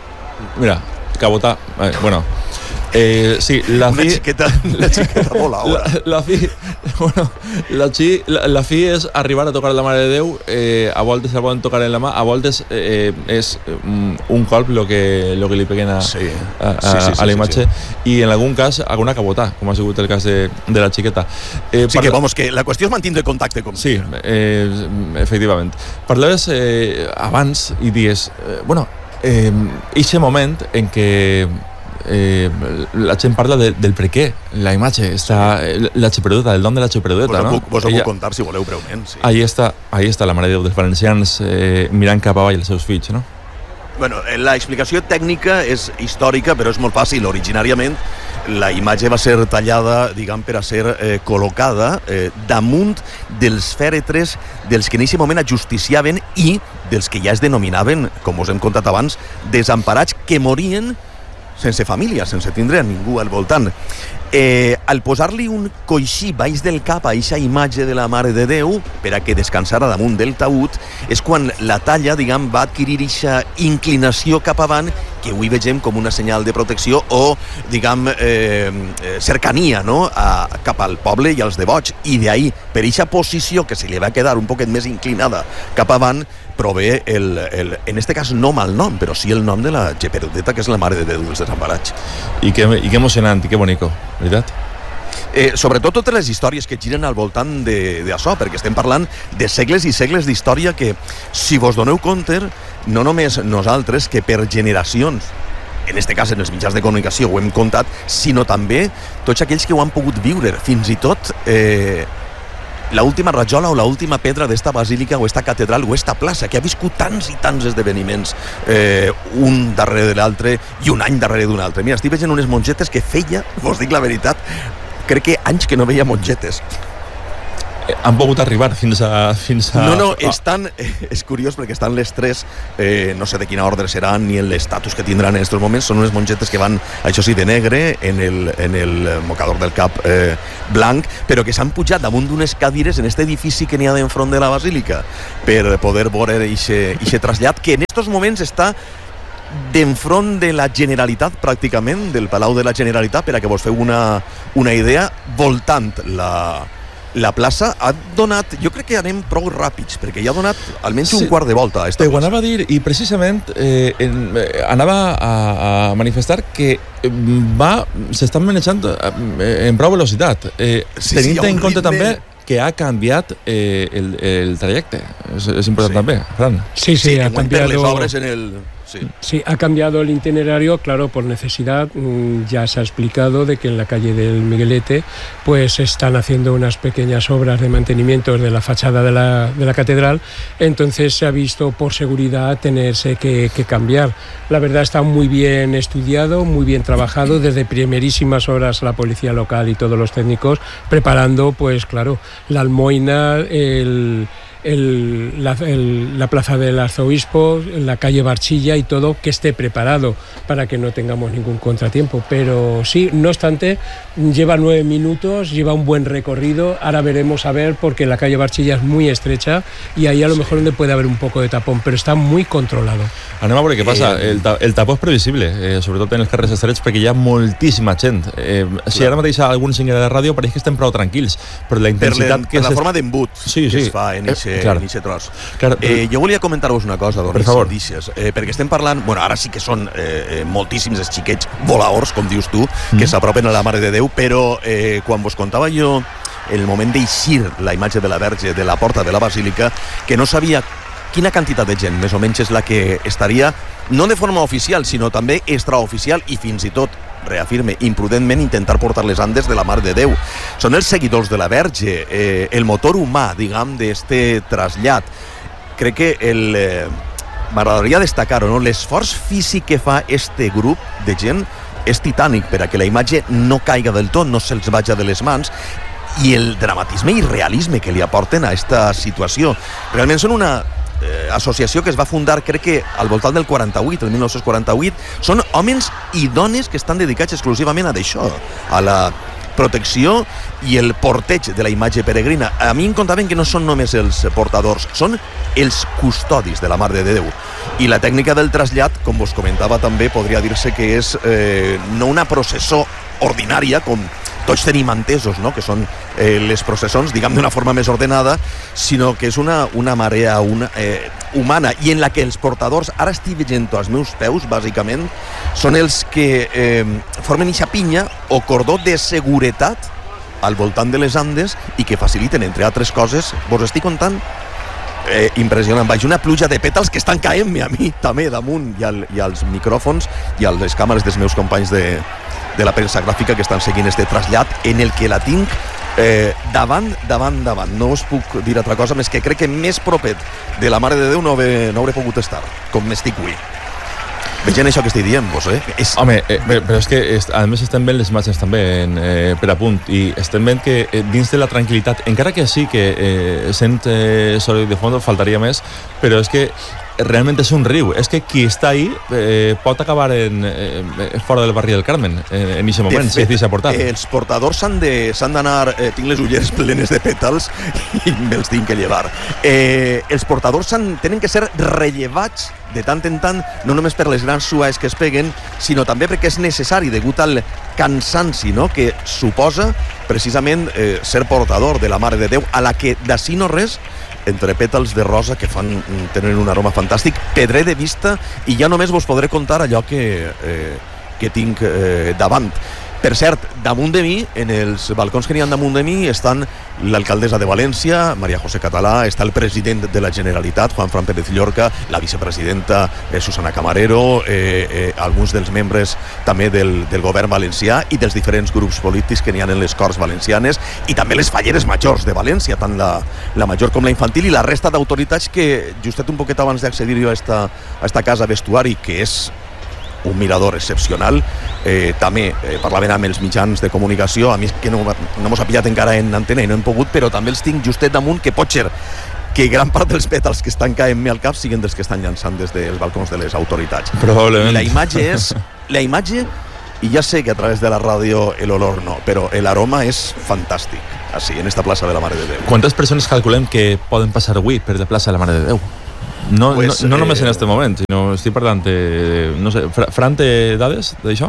[SPEAKER 8] Mira, cabota... Eh, bueno... Eh, sí, la
[SPEAKER 5] una
[SPEAKER 8] fi...
[SPEAKER 5] xiqueta, la xiqueta voladora.
[SPEAKER 8] La, la fi... Bueno, la, chi, la, la fi és arribar a tocar la Mare de Déu, eh, a voltes el poden tocar en la mà, a voltes eh, és un colp lo que, lo que li peguen a,
[SPEAKER 5] sí.
[SPEAKER 8] a, a,
[SPEAKER 5] sí, sí, sí,
[SPEAKER 8] a la imatge,
[SPEAKER 5] sí, sí.
[SPEAKER 8] I en algun cas alguna cabotà, com ha sigut el cas de, de la xiqueta.
[SPEAKER 5] Eh, sí, parla... que, vamos, que la qüestió és mantindre contacte com
[SPEAKER 8] sí, eh, efectivament. Parlaves eh, abans i dies, eh, bueno, eh, eixe moment en què Eh, la gent parla de, del per què la imatge està, la Geperudeta, el nom de la Geperudeta,
[SPEAKER 5] no? Vos ho puc
[SPEAKER 8] Ella,
[SPEAKER 5] contar si voleu breument, sí.
[SPEAKER 8] Ahí està, ahí està la Mare de Déu dels valencians eh, mirant cap avall els seus fills, no?
[SPEAKER 5] Bueno, la explicació tècnica és històrica, però és molt fàcil. Originàriament la imatge va ser tallada, diguem, per a ser eh, col·locada eh, damunt dels fèretres dels que en aquest moment ajusticiaven i dels que ja es denominaven, com us hem contat abans, desemparats, que morien sense família, sense tindre a ningú al voltant. Eh, al posar-li un coixí baix del cap a eixa imatge de la Mare de Déu per a que descansara damunt del taüt, és quan la talla, diguem, va adquirir eixa inclinació cap avant que avui vegem com una senyal de protecció o, diguem, eh, cercania, no?, a, cap al poble i als devots. I d'ahir, per eixa posició que se li va quedar un poquet més inclinada cap avant, prové, el, el, en este cas no mal nom, però sí el nom de la geperudeta, que és la Mare de Déu dels Desemparats.
[SPEAKER 8] I que, i que emocionant, i que bonico, veritat?
[SPEAKER 5] Eh, sobretot totes les històries que giren al voltant d'això, perquè estem parlant de segles i segles d'història que, si vos doneu compte, no només nosaltres, que per generacions, en este cas en els mitjans de comunicació ho hem contat, sinó també tots aquells que ho han pogut viure, fins i tot eh, l'última rajola o l'última pedra d'esta basílica o esta catedral o esta plaça, que ha viscut tants i tants esdeveniments, eh, un darrere de l'altre i un any darrere d'un altre. Mira, estic veient unes mongetes que feia, vos dic la veritat, crec que anys que no veia mongetes.
[SPEAKER 8] Han pogut arribar fins a... Fins a...
[SPEAKER 5] No, no, estan... Eh, és curiós perquè estan les tres, eh, no sé de quina ordre seran ni l'estatus que tindran en aquests moments, són unes mongetes que van, això sí, de negre, en el, en el mocador del cap eh, blanc, però que s'han pujat damunt d'unes cadires en aquest edifici que n'hi ha d'enfront de la basílica per poder veure aquest trasllat, que en aquests moments està d'enfront de la Generalitat, pràcticament, del Palau de la Generalitat, per a que vos feu una, una idea, voltant la... La plaça ha donat, jo crec que anem prou ràpids, perquè ja ha donat almenys sí, un quart de volta a esta
[SPEAKER 8] plaça. Ho anava a dir, i precisament eh, en, eh, anava a, a manifestar que va, s'estan manejant en prou velocitat, eh, sí, tenint sí, en compte ritme... també que ha canviat eh, el, el trajecte. És, és important sí. també, Fran.
[SPEAKER 11] Sí, sí,
[SPEAKER 5] sí
[SPEAKER 11] ha cambiado...
[SPEAKER 5] Les obres en el... Sí.
[SPEAKER 11] sí, ha cambiado el itinerario, claro, por necesidad. Ya se ha explicado de que en la calle del Miguelete pues están haciendo unas pequeñas obras de mantenimiento de la fachada de la, de la catedral, entonces se ha visto por seguridad tenerse que, que cambiar. La verdad está muy bien estudiado, muy bien trabajado, desde primerísimas horas la policía local y todos los técnicos preparando, pues claro, la almoina, el... El, la, el, la plaza del arzobispo, la calle Barchilla y todo, que esté preparado para que no tengamos ningún contratiempo. Pero sí, no obstante, lleva nueve minutos, lleva un buen recorrido. Ahora veremos a ver, porque la calle Barchilla es muy estrecha y ahí a lo sí. mejor donde puede haber un poco de tapón, però està muy controlado.
[SPEAKER 8] Anem a veure què passa. Eh, el, ta, el tapó és previsible, eh, sobretot en els carrers estrets, perquè hi ha moltíssima gent. Eh, si clar. Ara mateix algun single de ràdio pareix que estem prou tranquils, però la intensitat...
[SPEAKER 5] Per, per la forma d'embut
[SPEAKER 8] sí, sí.
[SPEAKER 5] que es fa en aquest
[SPEAKER 8] Eh, claro.
[SPEAKER 5] tros.
[SPEAKER 8] Claro.
[SPEAKER 5] Eh, jo volia comentar-vos una cosa,
[SPEAKER 8] per favor.
[SPEAKER 5] Dícies, eh, perquè estem parlant, bueno, ara sí que són eh, moltíssims els xiquets volaors, com dius tu, que mm. s'apropen a la Mare de Déu, però eh, quan vos contava jo el moment d'eixir la imatge de la Verge de la porta de la Basílica, que no sabia quina quantitat de gent, més o menys, és la que estaria, no de forma oficial, sinó també extraoficial i fins i tot reafirme, imprudentment intentar portar les andes de la Mare de Déu. Són els seguidors de la Verge, eh, el motor humà, diguem, d'este trasllat. Crec que el... Eh, m'agradaria destacar-ho, no? L'esforç físic que fa este grup de gent és titànic per a que la imatge no caiga del tot, no se'ls vaja de les mans, i el dramatisme i realisme que li aporten a esta situació. Realment són una eh, associació que es va fundar, crec que al voltant del quaranta-vuit, el dinou quaranta-vuit. Són homes i dones que estan dedicats exclusivament a d'això, a la protecció i el porteig de la imatge peregrina. A mi em contaven que no són només els portadors, són els custodis de la Mare de Déu. I la tècnica del trasllat, com vos comentava també, podria dir-se que és eh, no una processó ordinària, com tots tenim entesos, no? Que són eh, les processons, diguem, d'una forma més ordenada, sinó que és una, una marea una, eh, humana, i en la que els portadors, ara estic veient als meus peus, bàsicament, són els que eh, formen ixa pinya o cordó de seguretat al voltant de les Andes i que faciliten, entre altres coses, vos estic contant, eh, impressionant, vaig, una pluja de pètals que estan caent-me a mi també damunt, i, al, i als micròfons i a les càmeres dels meus companys de, de la premsa gràfica que estan seguint este trasllat, en el que la tinc eh, davant, davant, davant. No us puc dir altra cosa, més que crec que més propet de la Mare de Déu no, haver, no hauré pogut estar, com m'estic avui. Veient això que estic dient, vos, eh? És...
[SPEAKER 8] Home, eh, però és que est, a més estem veient les imatges també en, eh, per a punt, i estem veient que eh, dins de la tranquil·litat, encara que sí que eh, sent eh, soroll de fons faltaria més, però és que realment és un riu. És que qui està ahí eh, pot acabar en, eh, fora del barri del Carmen en aquest moment, si es deixa portar.
[SPEAKER 5] Els portadors s'han de, s'han d'anar... Eh, tinc les ulleres plenes de pètals i me'ls tinc que llevar. Eh, els portadors tenen que ser rellevats de tant en tant, no només per les grans suaes que es peguen, sinó també perquè és necessari, degut al cansanci, no?, que suposa precisament eh, ser portador de la Mare de Déu, a la que d'ací no res, entre pètals de rosa que fan, tenen un aroma fantàstic, pedré de vista i ja només vos podré contar allò que, eh, que tinc eh, davant. Per cert, damunt de mi, en els balcons que n'hi ha damunt de mi, estan l'alcaldessa de València, Maria José Català, està el president de la Generalitat, Juan Fran Pérez Llorca, la vicepresidenta eh, Susana Camarero, eh, eh, alguns dels membres també del, del govern valencià i dels diferents grups polítics que n'hi ha en les Corts Valencianes, i també les falleres majors de València, tant la, la major com la infantil, i la resta d'autoritats que, justet un poquet abans d'accedir jo a esta, a esta casa vestuari, que és un mirador excepcional, eh, també eh, parlaven amb els mitjans de comunicació, a mi que no, no mos ha pillat encara en antena i no hem pogut, però també els tinc justet damunt, que pot ser que gran part dels pètals que estan caent-me al cap siguin dels que estan llançant des dels balcons de les autoritats.
[SPEAKER 8] Probablement.
[SPEAKER 5] La imatge és... La imatge, i ja sé que a través de la ràdio l'olor no, però l'aroma és fantàstic, així, en esta plaça de la Mare de Déu.
[SPEAKER 8] Quantes persones calculem que poden passar avui per la plaça de la Mare de Déu? No, pues, no, no només en aquest moment, sinó estic parlant de... No sé, Fran, té dades d'això?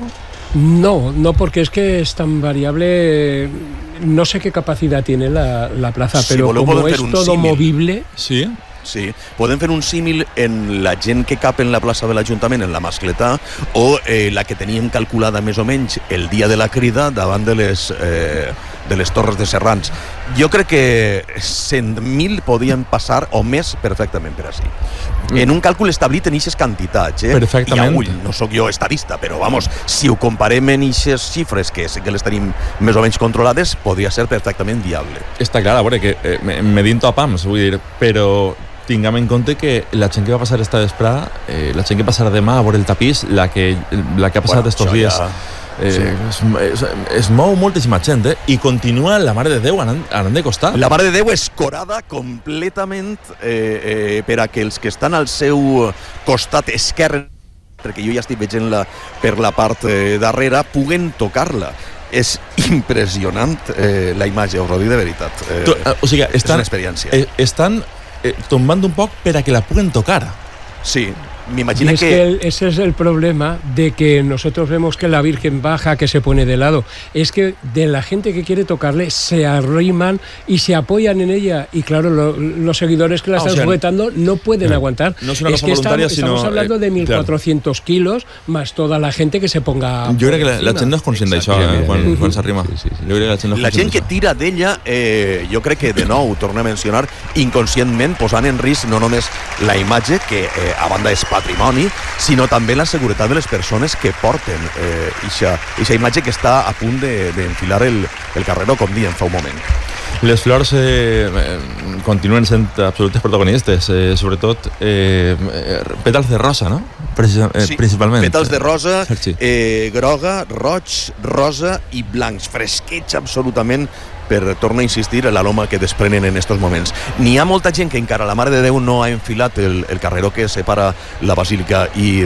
[SPEAKER 11] No, no, porque es que es tan variable. No sé qué capacidad tiene la, la plaza,
[SPEAKER 5] si
[SPEAKER 11] pero
[SPEAKER 5] voleu,
[SPEAKER 11] como es todo
[SPEAKER 5] símil.
[SPEAKER 11] movible...
[SPEAKER 8] Sí.
[SPEAKER 5] Sí, podem fer un símil en la gent que cap en la plaça de l'Ajuntament, en la Mascletà, o eh, la que teníem calculada més o menys el dia de la crida davant de les, eh, de les Torres de Serrans. Jo crec que cent mil podien passar o més perfectament per així. En un càlcul establit en aquestes quantitats, eh?
[SPEAKER 8] Perfectament.
[SPEAKER 5] I a ull, no sóc jo estadista, però vamos, si ho comparem en aquestes xifres, que sé que les tenim més o menys controlades, podria ser perfectament viable.
[SPEAKER 8] Està clar, a veure, que eh, medint a pams, vull dir, però tinguem en compte que la gent que va passar esta vesprada, eh, la gent que passarà demà a veure el tapís, la que, la que ha passat bueno, estos dies, ja... eh, sí. es, es, es mou moltíssima gent, eh? I continua la Mare de Déu anant, anant de costat.
[SPEAKER 5] La Mare de Déu escorada completament eh, eh, per a que els que estan al seu costat esquerre, perquè jo ja estic veient la, per la part eh, darrere, puguen tocar-la. És impressionant eh, la imatge, us ho dic de veritat. Eh,
[SPEAKER 8] tu, uh, o sigui, estan,
[SPEAKER 5] és una experiència.
[SPEAKER 8] Eh, estan eh, tombant un poc per a que la puguen tocar.
[SPEAKER 5] Sí. Me imagino
[SPEAKER 11] y es
[SPEAKER 5] que...
[SPEAKER 11] que el, ese es el problema de que nosotros vemos que la Virgen baja, que se pone de lado. Es que de la gente que quiere tocarle se arriman y se apoyan en ella. Y claro, lo, los seguidores que la están ah, o sea, sujetando no pueden
[SPEAKER 8] no,
[SPEAKER 11] aguantar.
[SPEAKER 8] No es una
[SPEAKER 11] es
[SPEAKER 8] cosa
[SPEAKER 11] que
[SPEAKER 8] voluntaria,
[SPEAKER 11] estamos,
[SPEAKER 8] sino...
[SPEAKER 11] Estamos hablando
[SPEAKER 8] eh,
[SPEAKER 11] de mil cuatrocientos claro. kilos más toda la gente que se ponga...
[SPEAKER 8] Jo crec que la, la gent no és conscient d'això, eh, quan, quan s'arrima. Sí, sí, sí. Jo crec que la gent, no
[SPEAKER 5] la gent que tira d'ella, eh, jo crec que de nou, torno a mencionar, inconscientment posant en risc no només la imatge, que eh, a banda és patrimoni, sinó també la seguretat de les persones que porten eh, ixa imatge que està a punt d'enfilar de, el, el carreró, com diem fa un moment.
[SPEAKER 8] Les flors eh, continuen sent absolutes protagonistes, eh, sobretot eh, pètals de rosa, no? Precis eh,
[SPEAKER 5] sí,
[SPEAKER 8] principalment.
[SPEAKER 5] Pètals de rosa, eh, groga, roig, rosa i blancs, fresquets absolutament, per, torno a insistir, en l'aroma que desprenen en estos moments. N'hi ha molta gent que encara la Mare de Déu no ha enfilat el, el carreró que separa la Basílica i,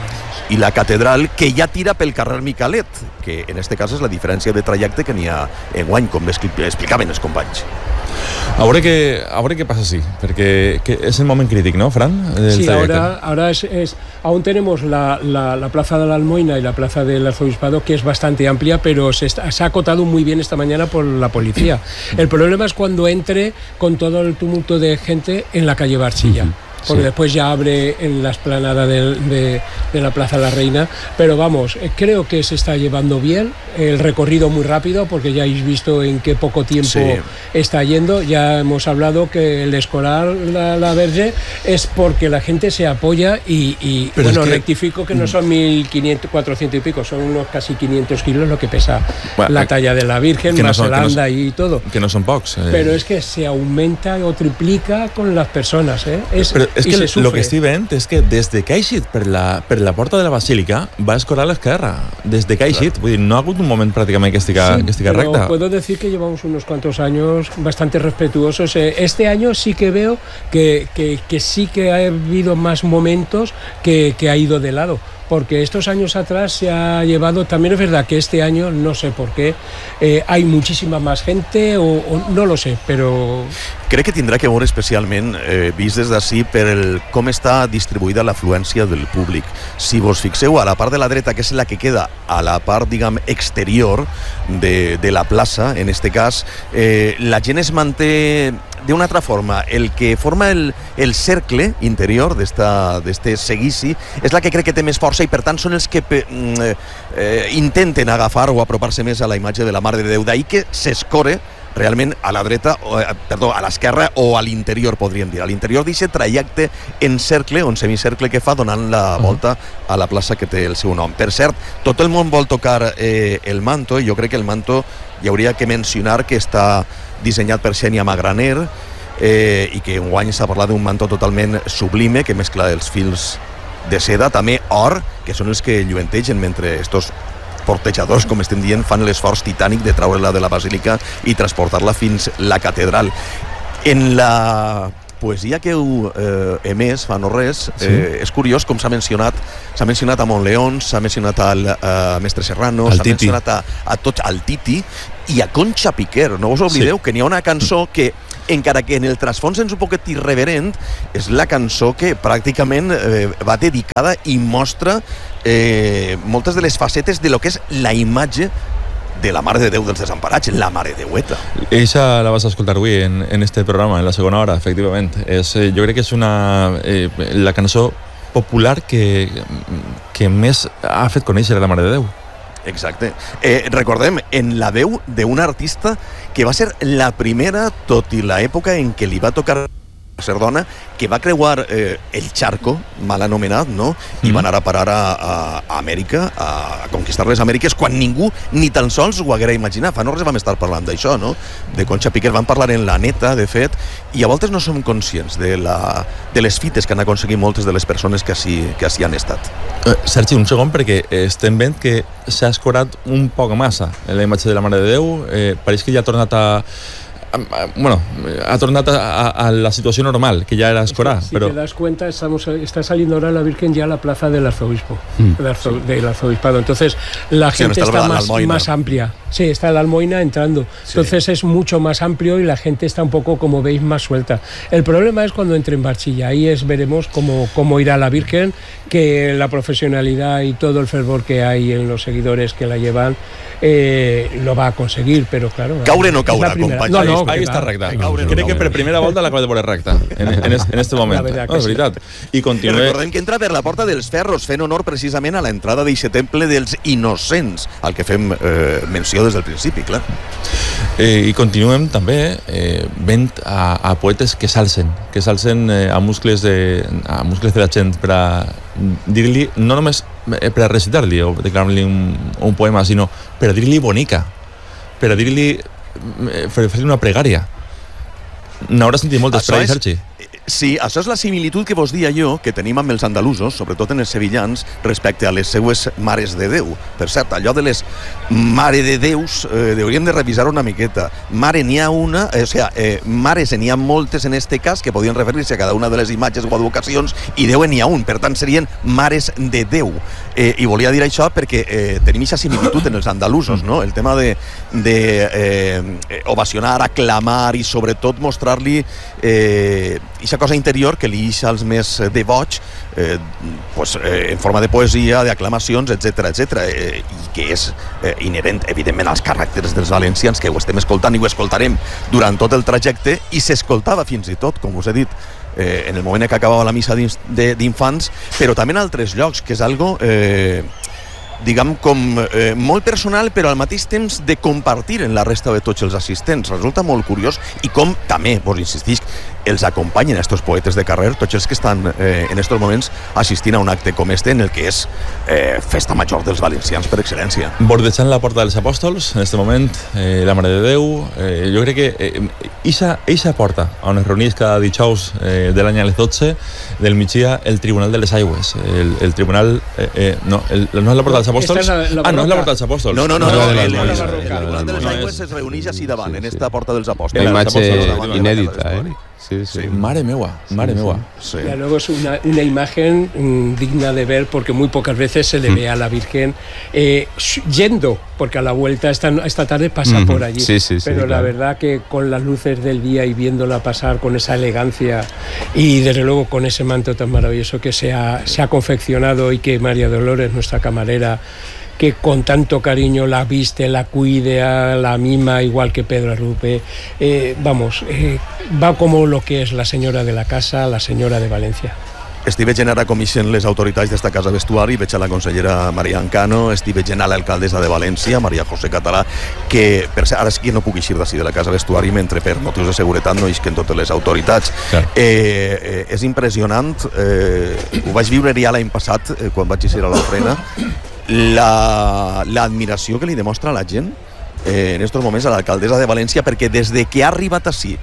[SPEAKER 5] i la catedral, que ja tira pel carrer Micalet, que en este cas és la diferència de trajecte que n'hi ha enguany, com explicaven els companys.
[SPEAKER 8] A veure què, a veure què pasa así, porque que es el momento crítico, ¿no, Fran?
[SPEAKER 11] Sí, ahora, ahora es, es, aún tenemos la, la, la plaza de la Almoina y la plaza del Arzobispado, que es bastante amplia, pero se, está, se ha acotado muy bien esta mañana por la policía. El problema es cuando entre con todo el tumulto de gente en la calle Barchilla. Uh-huh. Porque sí. Después ya abre en la explanada de, de, de la Plaza La Reina, pero vamos, creo que se está llevando bien, el recorrido muy rápido, porque ya habéis visto en qué poco tiempo sí. está yendo. Ya hemos hablado que el escolar la, la Verge es porque la gente se apoya y, y bueno, es que... rectifico que no son mil quinientos, cuatrocientos y pico, son unos casi quinientos kilos lo que pesa bueno, la talla de la Virgen, más no el anda no, y todo.
[SPEAKER 8] Que no son pocs. Eh.
[SPEAKER 11] Pero es que se aumenta o triplica con las personas, ¿eh? Es,
[SPEAKER 8] pero, és
[SPEAKER 11] i
[SPEAKER 8] que
[SPEAKER 11] se sufre.
[SPEAKER 8] El que estic veient és que des de que ha eixit per la, per la porta de la Basílica va escorar a l'esquerra. Des de que ha eixit. Vull dir, no ha hagut un moment pràcticament que estica,
[SPEAKER 11] sí,
[SPEAKER 8] que estica
[SPEAKER 11] pero
[SPEAKER 8] recta.
[SPEAKER 11] Puedo decir que llevamos unos cuantos años bastante respetuosos. Este año sí que veo que, que, que sí que ha habido más momentos que, que ha ido de lado. Porque estos años atrás se ha llevado, también es verdad que este año, no sé por qué, eh, hay muchísima más gente, o, o no lo sé, però...
[SPEAKER 14] Crec que tindrà que veure especialment, eh, vist des d'ací, per el, com està distribuïda l'afluència del públic. Si vos fixeu, a la part de la dreta, que és la que queda a la part, diguem, exterior de, de la plaça, en este cas, eh, la gent es manté d'una altra forma. El que forma el, el cercle interior d'este seguici és la que crec que té més força i per tant són els que eh, eh, intenten agafar o apropar-se més a la imatge de la Mare de Déu. D'ahir que s'escore realment a la dreta, o, eh, perdó, a l'esquerra o a l'interior, podríem dir. A l'interior d'aquest trajecte en cercle o en semicercle que fa donant la volta a la plaça que té el seu nom. Per cert, tot el món vol tocar eh, el manto, i jo crec que el manto hi hauria que mencionar que està dissenyat per Xènia Magraner eh, i que enguany s'ha parlat d'un manto totalment sublime que mescla els fils de seda, també or, que són els que lluentegen mentre estos portejadors, com estem dient, fan l'esforç titànic de treure-la de la basílica i transportar-la fins la catedral. En la poesia que heu eh, emès fa no res, eh, sí. És curiós com s'ha mencionat s'ha mencionat a Montleón, s'ha mencionat al eh, Mestre Serrano, s'ha mencionat a, a tots, al Titi i a Concha Piquer. No us oblideu sí. que n'hi ha una cançó que, encara que en el trasfons és un poquet irreverent, és la cançó que pràcticament eh, va dedicada i mostra eh, moltes de les facetes de lo que és la imatge de la Mare de Déu dels Desemparats, la Mare Déueta.
[SPEAKER 8] Eixa la vas a escoltar avui en, en este programa, en la segona hora, efectivament. És, eh, jo crec que és una, eh, la cançó popular que, que més ha fet conèixer la Mare de Déu.
[SPEAKER 14] Exacte. Eh, recordem, en la veu d'un artista que va ser la primera, tot i l'època en què li va tocar Cerdona, que va creuar eh, el charco, mal anomenat, no? I mm. va anar a parar a, a Amèrica, a, a conquistar les Amèriques, quan ningú ni tan sols ho haguera imaginat. Fa no res vam estar parlant d'això, no? De Concha Piquer van parlar en la neta, de fet, i a voltes no som conscients de, la, de les fites que han aconseguit moltes de les persones que així, que així han estat.
[SPEAKER 8] Eh, Sergi, un segon, perquè estem veient que s'ha escorat un poc massa en la imatge de la Mare de Déu. Eh, pareix que ja ha tornat a... bueno, ha tornat a, a la situació normal, que ja era escorar.
[SPEAKER 11] Si
[SPEAKER 8] pero...
[SPEAKER 11] te das cuenta, estamos, está saliendo ahora la Virgen ya a la plaza del arzobispo, mm. del, arzo, del arzobispado. Entonces, la sí, gente está, está más, más amplia. Sí, está la Almoina entrando. Sí. Entonces, es mucho más amplio y la gente está un poco, como veis, más suelta. El problema es cuando entre en Barchilla. Ahí es, veremos cómo, cómo irá la Virgen, que la profesionalidad y todo el fervor que hay en los seguidores que la llevan eh, lo va a conseguir, pero claro...
[SPEAKER 14] Caure no caurà, companys.
[SPEAKER 8] No, no, ahí està recta. No, crec que per primera volta l'acaba de veure recta en, en, en este moment. No, és veritat. I continua...
[SPEAKER 14] Recordem que entra per la porta dels Ferros, fent honor precisament a l'entrada d'aquest temple dels innocents, al que fem eh, menció des del principi, clar.
[SPEAKER 8] Eh, I continuem també eh, vent a, a poetes que s'alcen, que s'alcen eh, a, muscles de, a muscles de la gent per a dir-li, no només per a recitar-li o declarar-li un, un poema, sinó per a dir-li bonica, per a dir-li fer-li una pregària. N'hauràs sentit moltes per ahí, Sergi.
[SPEAKER 14] Sí, això és la similitud que vos dia jo, que tenim amb els andalusos, sobretot en els sevillans, respecte a les seues mares de Déu. Per cert, allò de les Mare de Déus eh, hauríem de revisar una miqueta. Mare n'hi ha una, eh, o sigui, eh, mares n'hi ha moltes en este cas que podien referir-se a cada una de les imatges o advocacions, i Déu n'hi ha un, per tant serien mares de Déu. Eh, I volia dir això perquè eh, tenim aquesta similitud en els andalusos, no? El tema de, de eh, ovacionar, aclamar i sobretot mostrar-li eh, aquesta cosa interior que li deixa als més devots eh, pues, eh, en forma de poesia, d'aclamacions, etcètera, etcètera, eh, i que és eh, inherent, evidentment, als caràcters dels valencians, que ho estem escoltant i ho escoltarem durant tot el trajecte, i s'escoltava fins i tot, com us he dit, eh, en el moment que acabava la missa d'infants, però també en altres llocs, que és algo... Eh, diguem, com eh, molt personal, però al mateix temps de compartir en la resta de tots els assistents. Resulta molt curiós i com també, vos insistisc, els acompanyen estos poetes de carrer, tots els que estan eh, en estos moments assistint a un acte com este, en el que és eh, festa major dels valencians per excel·lència.
[SPEAKER 8] Bordejant la porta dels apòstols, en este moment, eh, la Mare de Déu, eh, jo crec que eh, eixa, eixa porta on es reunís cada dijous eh, de l'any a les dotze del migdia el Tribunal de les Aigües, el, el Tribunal, eh, eh, no, el, no és la porta dels apòstols?
[SPEAKER 11] La, la
[SPEAKER 8] ah, no és la porta dels apòstols.
[SPEAKER 14] No, no, no, no, no, el, el, el,
[SPEAKER 11] el,
[SPEAKER 14] el Tribunal de les Aigües es reuneix així davant, en esta porta dels apòstols.
[SPEAKER 10] Una imatge inèdita, eh? Sí, sí.
[SPEAKER 8] Madre meua, madre
[SPEAKER 10] sí,
[SPEAKER 8] meua.
[SPEAKER 14] Sí.
[SPEAKER 11] Ya luego es una, una imagen mmm, digna de ver porque muy pocas veces se le ve a la Virgen eh, yendo, porque a la vuelta esta, esta tarde pasa
[SPEAKER 10] uh-huh.
[SPEAKER 11] por allí.
[SPEAKER 10] Sí, sí, sí,
[SPEAKER 11] pero
[SPEAKER 10] claro.
[SPEAKER 11] La verdad que con las luces del día y viéndola pasar con esa elegancia y desde luego con ese manto tan maravilloso que se ha, se ha confeccionado y que María Dolores, nuestra camarera, que con tanto cariño la viste, la cuida, la mima, igual que Pedro Arrupe. Eh, vamos, eh, va como lo que es la señora de la casa, la señora de Valencia.
[SPEAKER 14] Estic veient ara com ixen les autoritats d'esta casa vestuari, veig a la consellera Maria Ancano, estic veient a l'alcaldessa de València, Maria José Català, que per ara sí que no puc eixir d'ací de la casa vestuari, mentre per motius de seguretat no ixen totes les autoritats.
[SPEAKER 8] Clar.
[SPEAKER 14] Eh, eh, és impressionant, eh, ho vaig viure ja l'any passat, eh, quan vaig eixir a l'Ofrena, l'admiració que li demostra la gent eh, en aquests moments a l'alcaldessa de València, perquè des de que ha arribat ací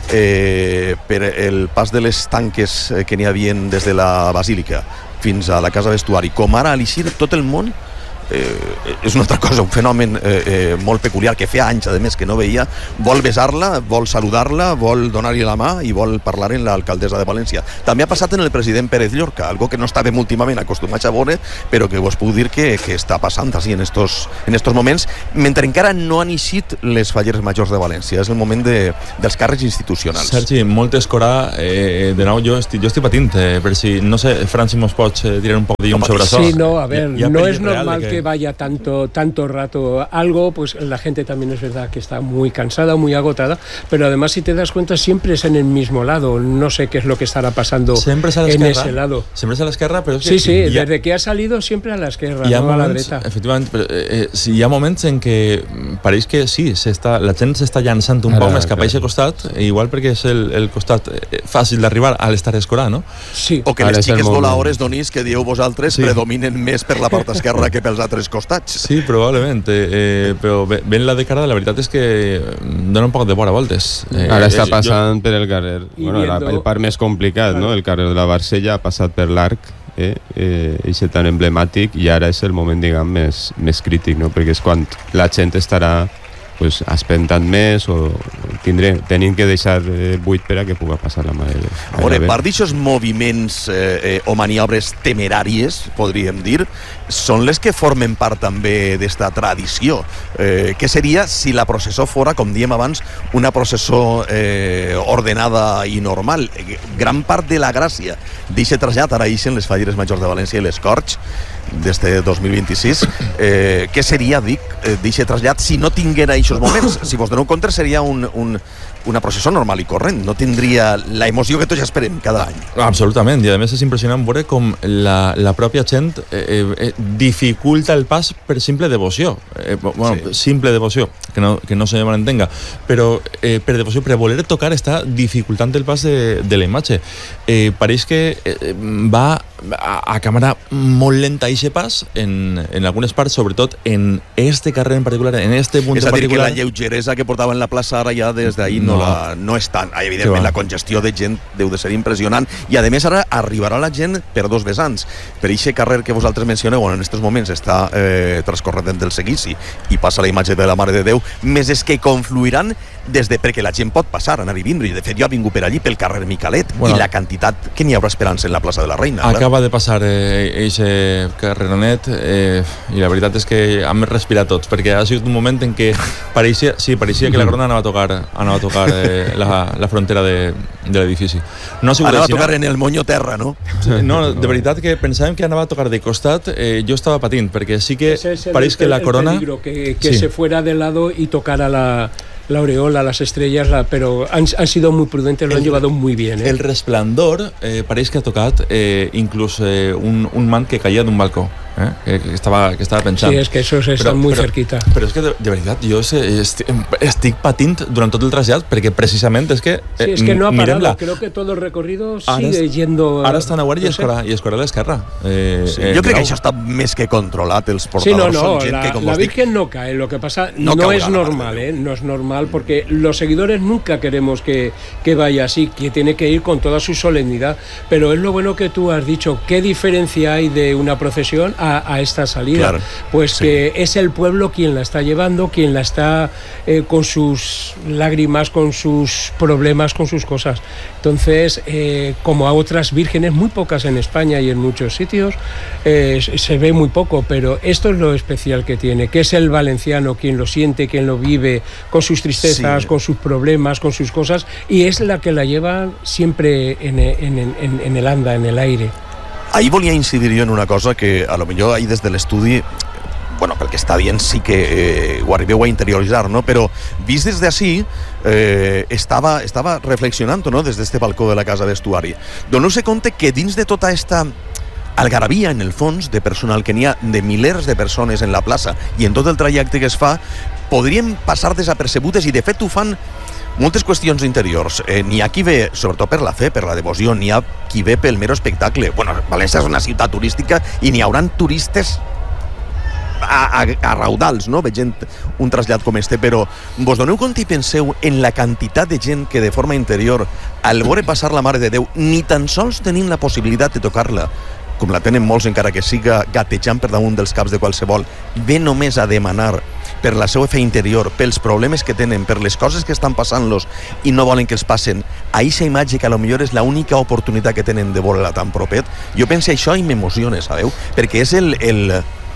[SPEAKER 14] eh, per el pas de les tanques que n'hi havia des de la Basílica fins a la casa vestuari, com ara a l'eixir tot el món, eh, és una altra cosa, un fenomen eh, eh, molt peculiar que feia anys, a més, que no veia. Vol besar-la, vol saludar-la, vol donar-li la mà i vol parlar amb l'alcaldessa de València. També ha passat en el president Pérez Llorca, algo que no estàvem últimament acostumats a veure, però que vos puc dir que, que està passant així en estos, en estos moments, mentre encara no han eixit les falleres majors de València. És el moment de, dels càrrecs institucionals.
[SPEAKER 8] Sergi, molt escorà, eh, de nou jo estic, jo estic patint, eh, per si, no sé, Fran, si mos pots eh, tirar un poc de llum sobre això.
[SPEAKER 11] Sí, no, a ver,
[SPEAKER 8] ya, ya
[SPEAKER 11] no es normal
[SPEAKER 8] que...
[SPEAKER 11] que vaya tanto, tanto rato algo, pues la gente también es verdad que está muy cansada, muy agotada, pero además si te das cuenta siempre es en el mismo lado, no sé qué es lo que estará pasando
[SPEAKER 8] siempre es a
[SPEAKER 11] en ese lado.
[SPEAKER 8] Siempre es a l'esquerra, però...
[SPEAKER 11] Sí, sí,
[SPEAKER 8] ha...
[SPEAKER 11] desde que ha salido siempre a l'esquerra, no
[SPEAKER 8] moments,
[SPEAKER 11] a la dreta.
[SPEAKER 8] Efectivament, però, eh, sí, hi ha moments en què pareix que sí, la gent s'està llançant un poc més cap a aquest costat, igual perquè és el, el costat eh, fàcil d'arribar a l'estar escorà, no?
[SPEAKER 11] Sí.
[SPEAKER 14] O que les xiques volaores, Donís, que dieu vosaltres, sí, predominen més per la part esquerra que pels altres costats.
[SPEAKER 8] Sí, probablement, eh, però ben la dècada la veritat és que dona un poc de vora voltes.
[SPEAKER 10] Eh, Ara està passant jo... per el carrer, bueno, viendo... el part més complicat, no? El carrer de la Barcella ha passat per l'Arc, eh, eh, i és tan emblemàtic, i ara és el moment, diguem, més, més crític, no? Perquè és quan la gent estarà pues, espentant més o tindré, tenim que deixar eh, buit per a que pugui passar la mà de...
[SPEAKER 14] A veure, part d'aixòs moviments eh, eh, o maniobres temeràries, podríem dir, són les que formen part també d'esta tradició. Eh, què seria si la processó fora, com diem abans, una processó eh, ordenada i normal? Gran part de la gràcia d'aquest trasllat, ara ixen les falleres majors de València i les Corts, d'este dos mil vint-i-sis, eh, què seria, dic, d'aquest trasllat si no tinguera aquests moments? Si vos doneu compte, seria un, un, una processó normal i corrent, no tindria la emoció que tots esperem cada any.
[SPEAKER 8] Absolutament, i a més és impressionant veure com la, la pròpia gent eh, eh, dificulta el pas per simple devoció, eh, bueno, sí. simple devoció, que no, que no se malentenga, però eh, per devoció, per voler tocar, està dificultant el pas de, de la imatge. Eh, pareix que eh, va a, a càmera molt lenta aquest pas en, en algunes parts, sobretot en este carrer en particular, en este punt en particular.
[SPEAKER 14] És a dir, que la lleugeresa que portava en la plaça ara ja des d'ahir no, no, la, no és tant. Evidentment, la congestió de gent deu de ser impressionant, i a més ara arribarà la gent per dos vessants. Per aquest carrer que vosaltres mencioneu, on en aquests moments està eh, transcorrent del Seguici i passa la imatge de la Mare de Déu, més és que confluiran des de, perquè la gent pot passar, anar i vindre, i de fet jo he vingut per allí pel carrer Micalet, bueno, i la quantitat que n'hi haurà esperança en la plaça de la Reina.
[SPEAKER 8] Acaba de passar aquest eh, carreronet eh, i la veritat és que hem respirat tots, perquè ha sigut un moment en què pareixia, sí, pareixia que la corona anava a tocar, anava a tocar eh, la, la frontera de, de l'edifici. No
[SPEAKER 14] anava a tocar en el Moño Terra, no?
[SPEAKER 8] No, de veritat que pensàvem que anava a tocar de costat, eh, jo estava patint, perquè sí que pareix que la corona...
[SPEAKER 11] que, que sí. se fuera de lado y tocara la... la aureola, las estrellas, la, pero han, han sido muy prudentes, lo el, han llevado muy bien. ¿eh?
[SPEAKER 8] El resplandor eh, pareix que ha tocat eh, inclús eh, un, un man que caia d'un balcó. ¿eh? que, que, estava, que estava pensant.
[SPEAKER 11] Sí, és que eso està molt
[SPEAKER 8] però,
[SPEAKER 11] cerquita.
[SPEAKER 8] Però és que, de, de veritat, jo estic, estic patint durant tot el trasllat, perquè precisament és que...
[SPEAKER 11] Sí, es que no ha parado,
[SPEAKER 8] mirem-la.
[SPEAKER 11] Creo que todo el recorrido
[SPEAKER 8] Ara
[SPEAKER 11] sigue
[SPEAKER 8] est-
[SPEAKER 11] yendo...
[SPEAKER 8] Ara està a Nahuel i
[SPEAKER 11] no sé.
[SPEAKER 8] escorà, i escorà a l'esquerra. Eh,
[SPEAKER 14] Sí,
[SPEAKER 8] eh,
[SPEAKER 14] jo crec
[SPEAKER 8] Grau.
[SPEAKER 14] que això està més que controlat, els
[SPEAKER 11] Sí,
[SPEAKER 14] portadors
[SPEAKER 11] no, no,
[SPEAKER 14] són gent
[SPEAKER 11] la,
[SPEAKER 14] que, com
[SPEAKER 11] la
[SPEAKER 14] us dic,
[SPEAKER 11] Virgen no cae. Lo que pasa
[SPEAKER 14] No
[SPEAKER 11] no,
[SPEAKER 14] caurà
[SPEAKER 11] es
[SPEAKER 14] la Mare de
[SPEAKER 11] normal, ¿eh? No es normal porque los seguidores nunca queremos que, que vaya así, que tiene que ir con toda su solemnidad. Pero es lo bueno que tú has dicho. ¿Qué diferencia hay de una procesión a, a esta salida?
[SPEAKER 14] Claro,
[SPEAKER 11] pues
[SPEAKER 14] sí.
[SPEAKER 11] que es el pueblo quien la está llevando, quien la está eh, con sus lágrimas, con sus problemas, con sus cosas. Entonces, eh, como a otras vírgenes, muy pocas en España y en muchos sitios, eh, se ve muy poco, pero esto es lo especial que tiene, que es el valenciano quien lo siente, quien lo vive, con sus tristezas,
[SPEAKER 14] Sí.
[SPEAKER 11] con sus problemas, con sus cosas, y es la que la lleva siempre en, en, en, en el anda, en el aire.
[SPEAKER 14] Ahir volia incidir jo en una cosa que a lo millor ahir des de l'estudi, bueno, pel que està dient sí que eh, ho arribeu a interioritzar, no? Però vist des d'ací eh, estava, estava reflexionant, no?, des d'este balcó de la casa vestuari. Doneu-se compte que dins de tota esta algarabia, en el fons, de personal que n'hi ha de milers de persones en la plaça i en tot el trajecte que es fa, podrien passar desapercebudes i de fet ho fan moltes qüestions interiors. Eh, n'hi ha qui ve, sobretot per la fe, per la devoció, n'hi ha qui ve pel mero espectacle. Bueno, València és una ciutat turística i n'hi hauran turistes a, a, a raudals, no?, veient un trasllat com este, però vos doneu compte i penseu en la quantitat de gent que de forma interior, al veure passar la Mare de Déu, ni tan sols tenint la possibilitat de tocar-la, com la tenen molts encara que siga gatejant per damunt dels caps de qualsevol, ve només a demanar per la seva fe interior, pels problemes que tenen, per les coses que estan passant-los i no volen que els passen, a eixa imatge que a lo millor és l'única oportunitat que tenen de veure-la tan propet, jo penso això i m'emociona, sabeu? Perquè és el, el,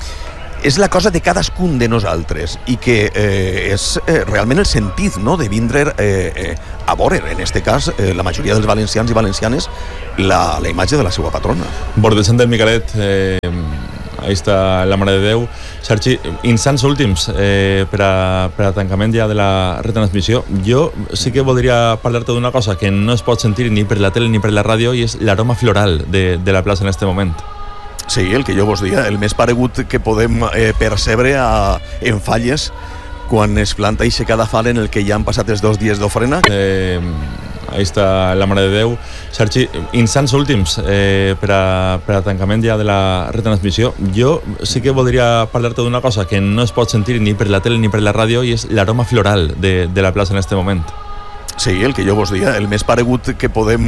[SPEAKER 14] és la cosa de cadascun de nosaltres i que eh, és eh, realment el sentit, no?, de vindre eh, eh, a veure, en este cas, eh, la majoria dels valencians i valencianes, la, la imatge de la seva patrona.
[SPEAKER 8] Bordejant del Micalet, eh, ahí està la Mare de Déu. Sergi, instants últims eh, per, a, per a tancament ja de la retransmissió. Jo sí que voldria parlar-te d'una cosa que no es pot sentir ni per la tele ni per la ràdio, i és l'aroma floral de, de la plaça en este moment.
[SPEAKER 14] Sí, el que jo vos dia, el més paregut que podem eh, percebre a, en Falles quan es planta i cada fal en el que ja han passat els dos dies d'ofrena.
[SPEAKER 8] Eh, ahí està la Mare de Déu. Sergi, instants últims eh, per, a, per a tancament ja de la retransmissió. Jo sí que voldria parlar-te d'una cosa que no es pot sentir ni per la tele ni per la ràdio, i és l'aroma floral de, de la plaça en este moment.
[SPEAKER 14] Sí, el que jo vos dia, el més paregut que podem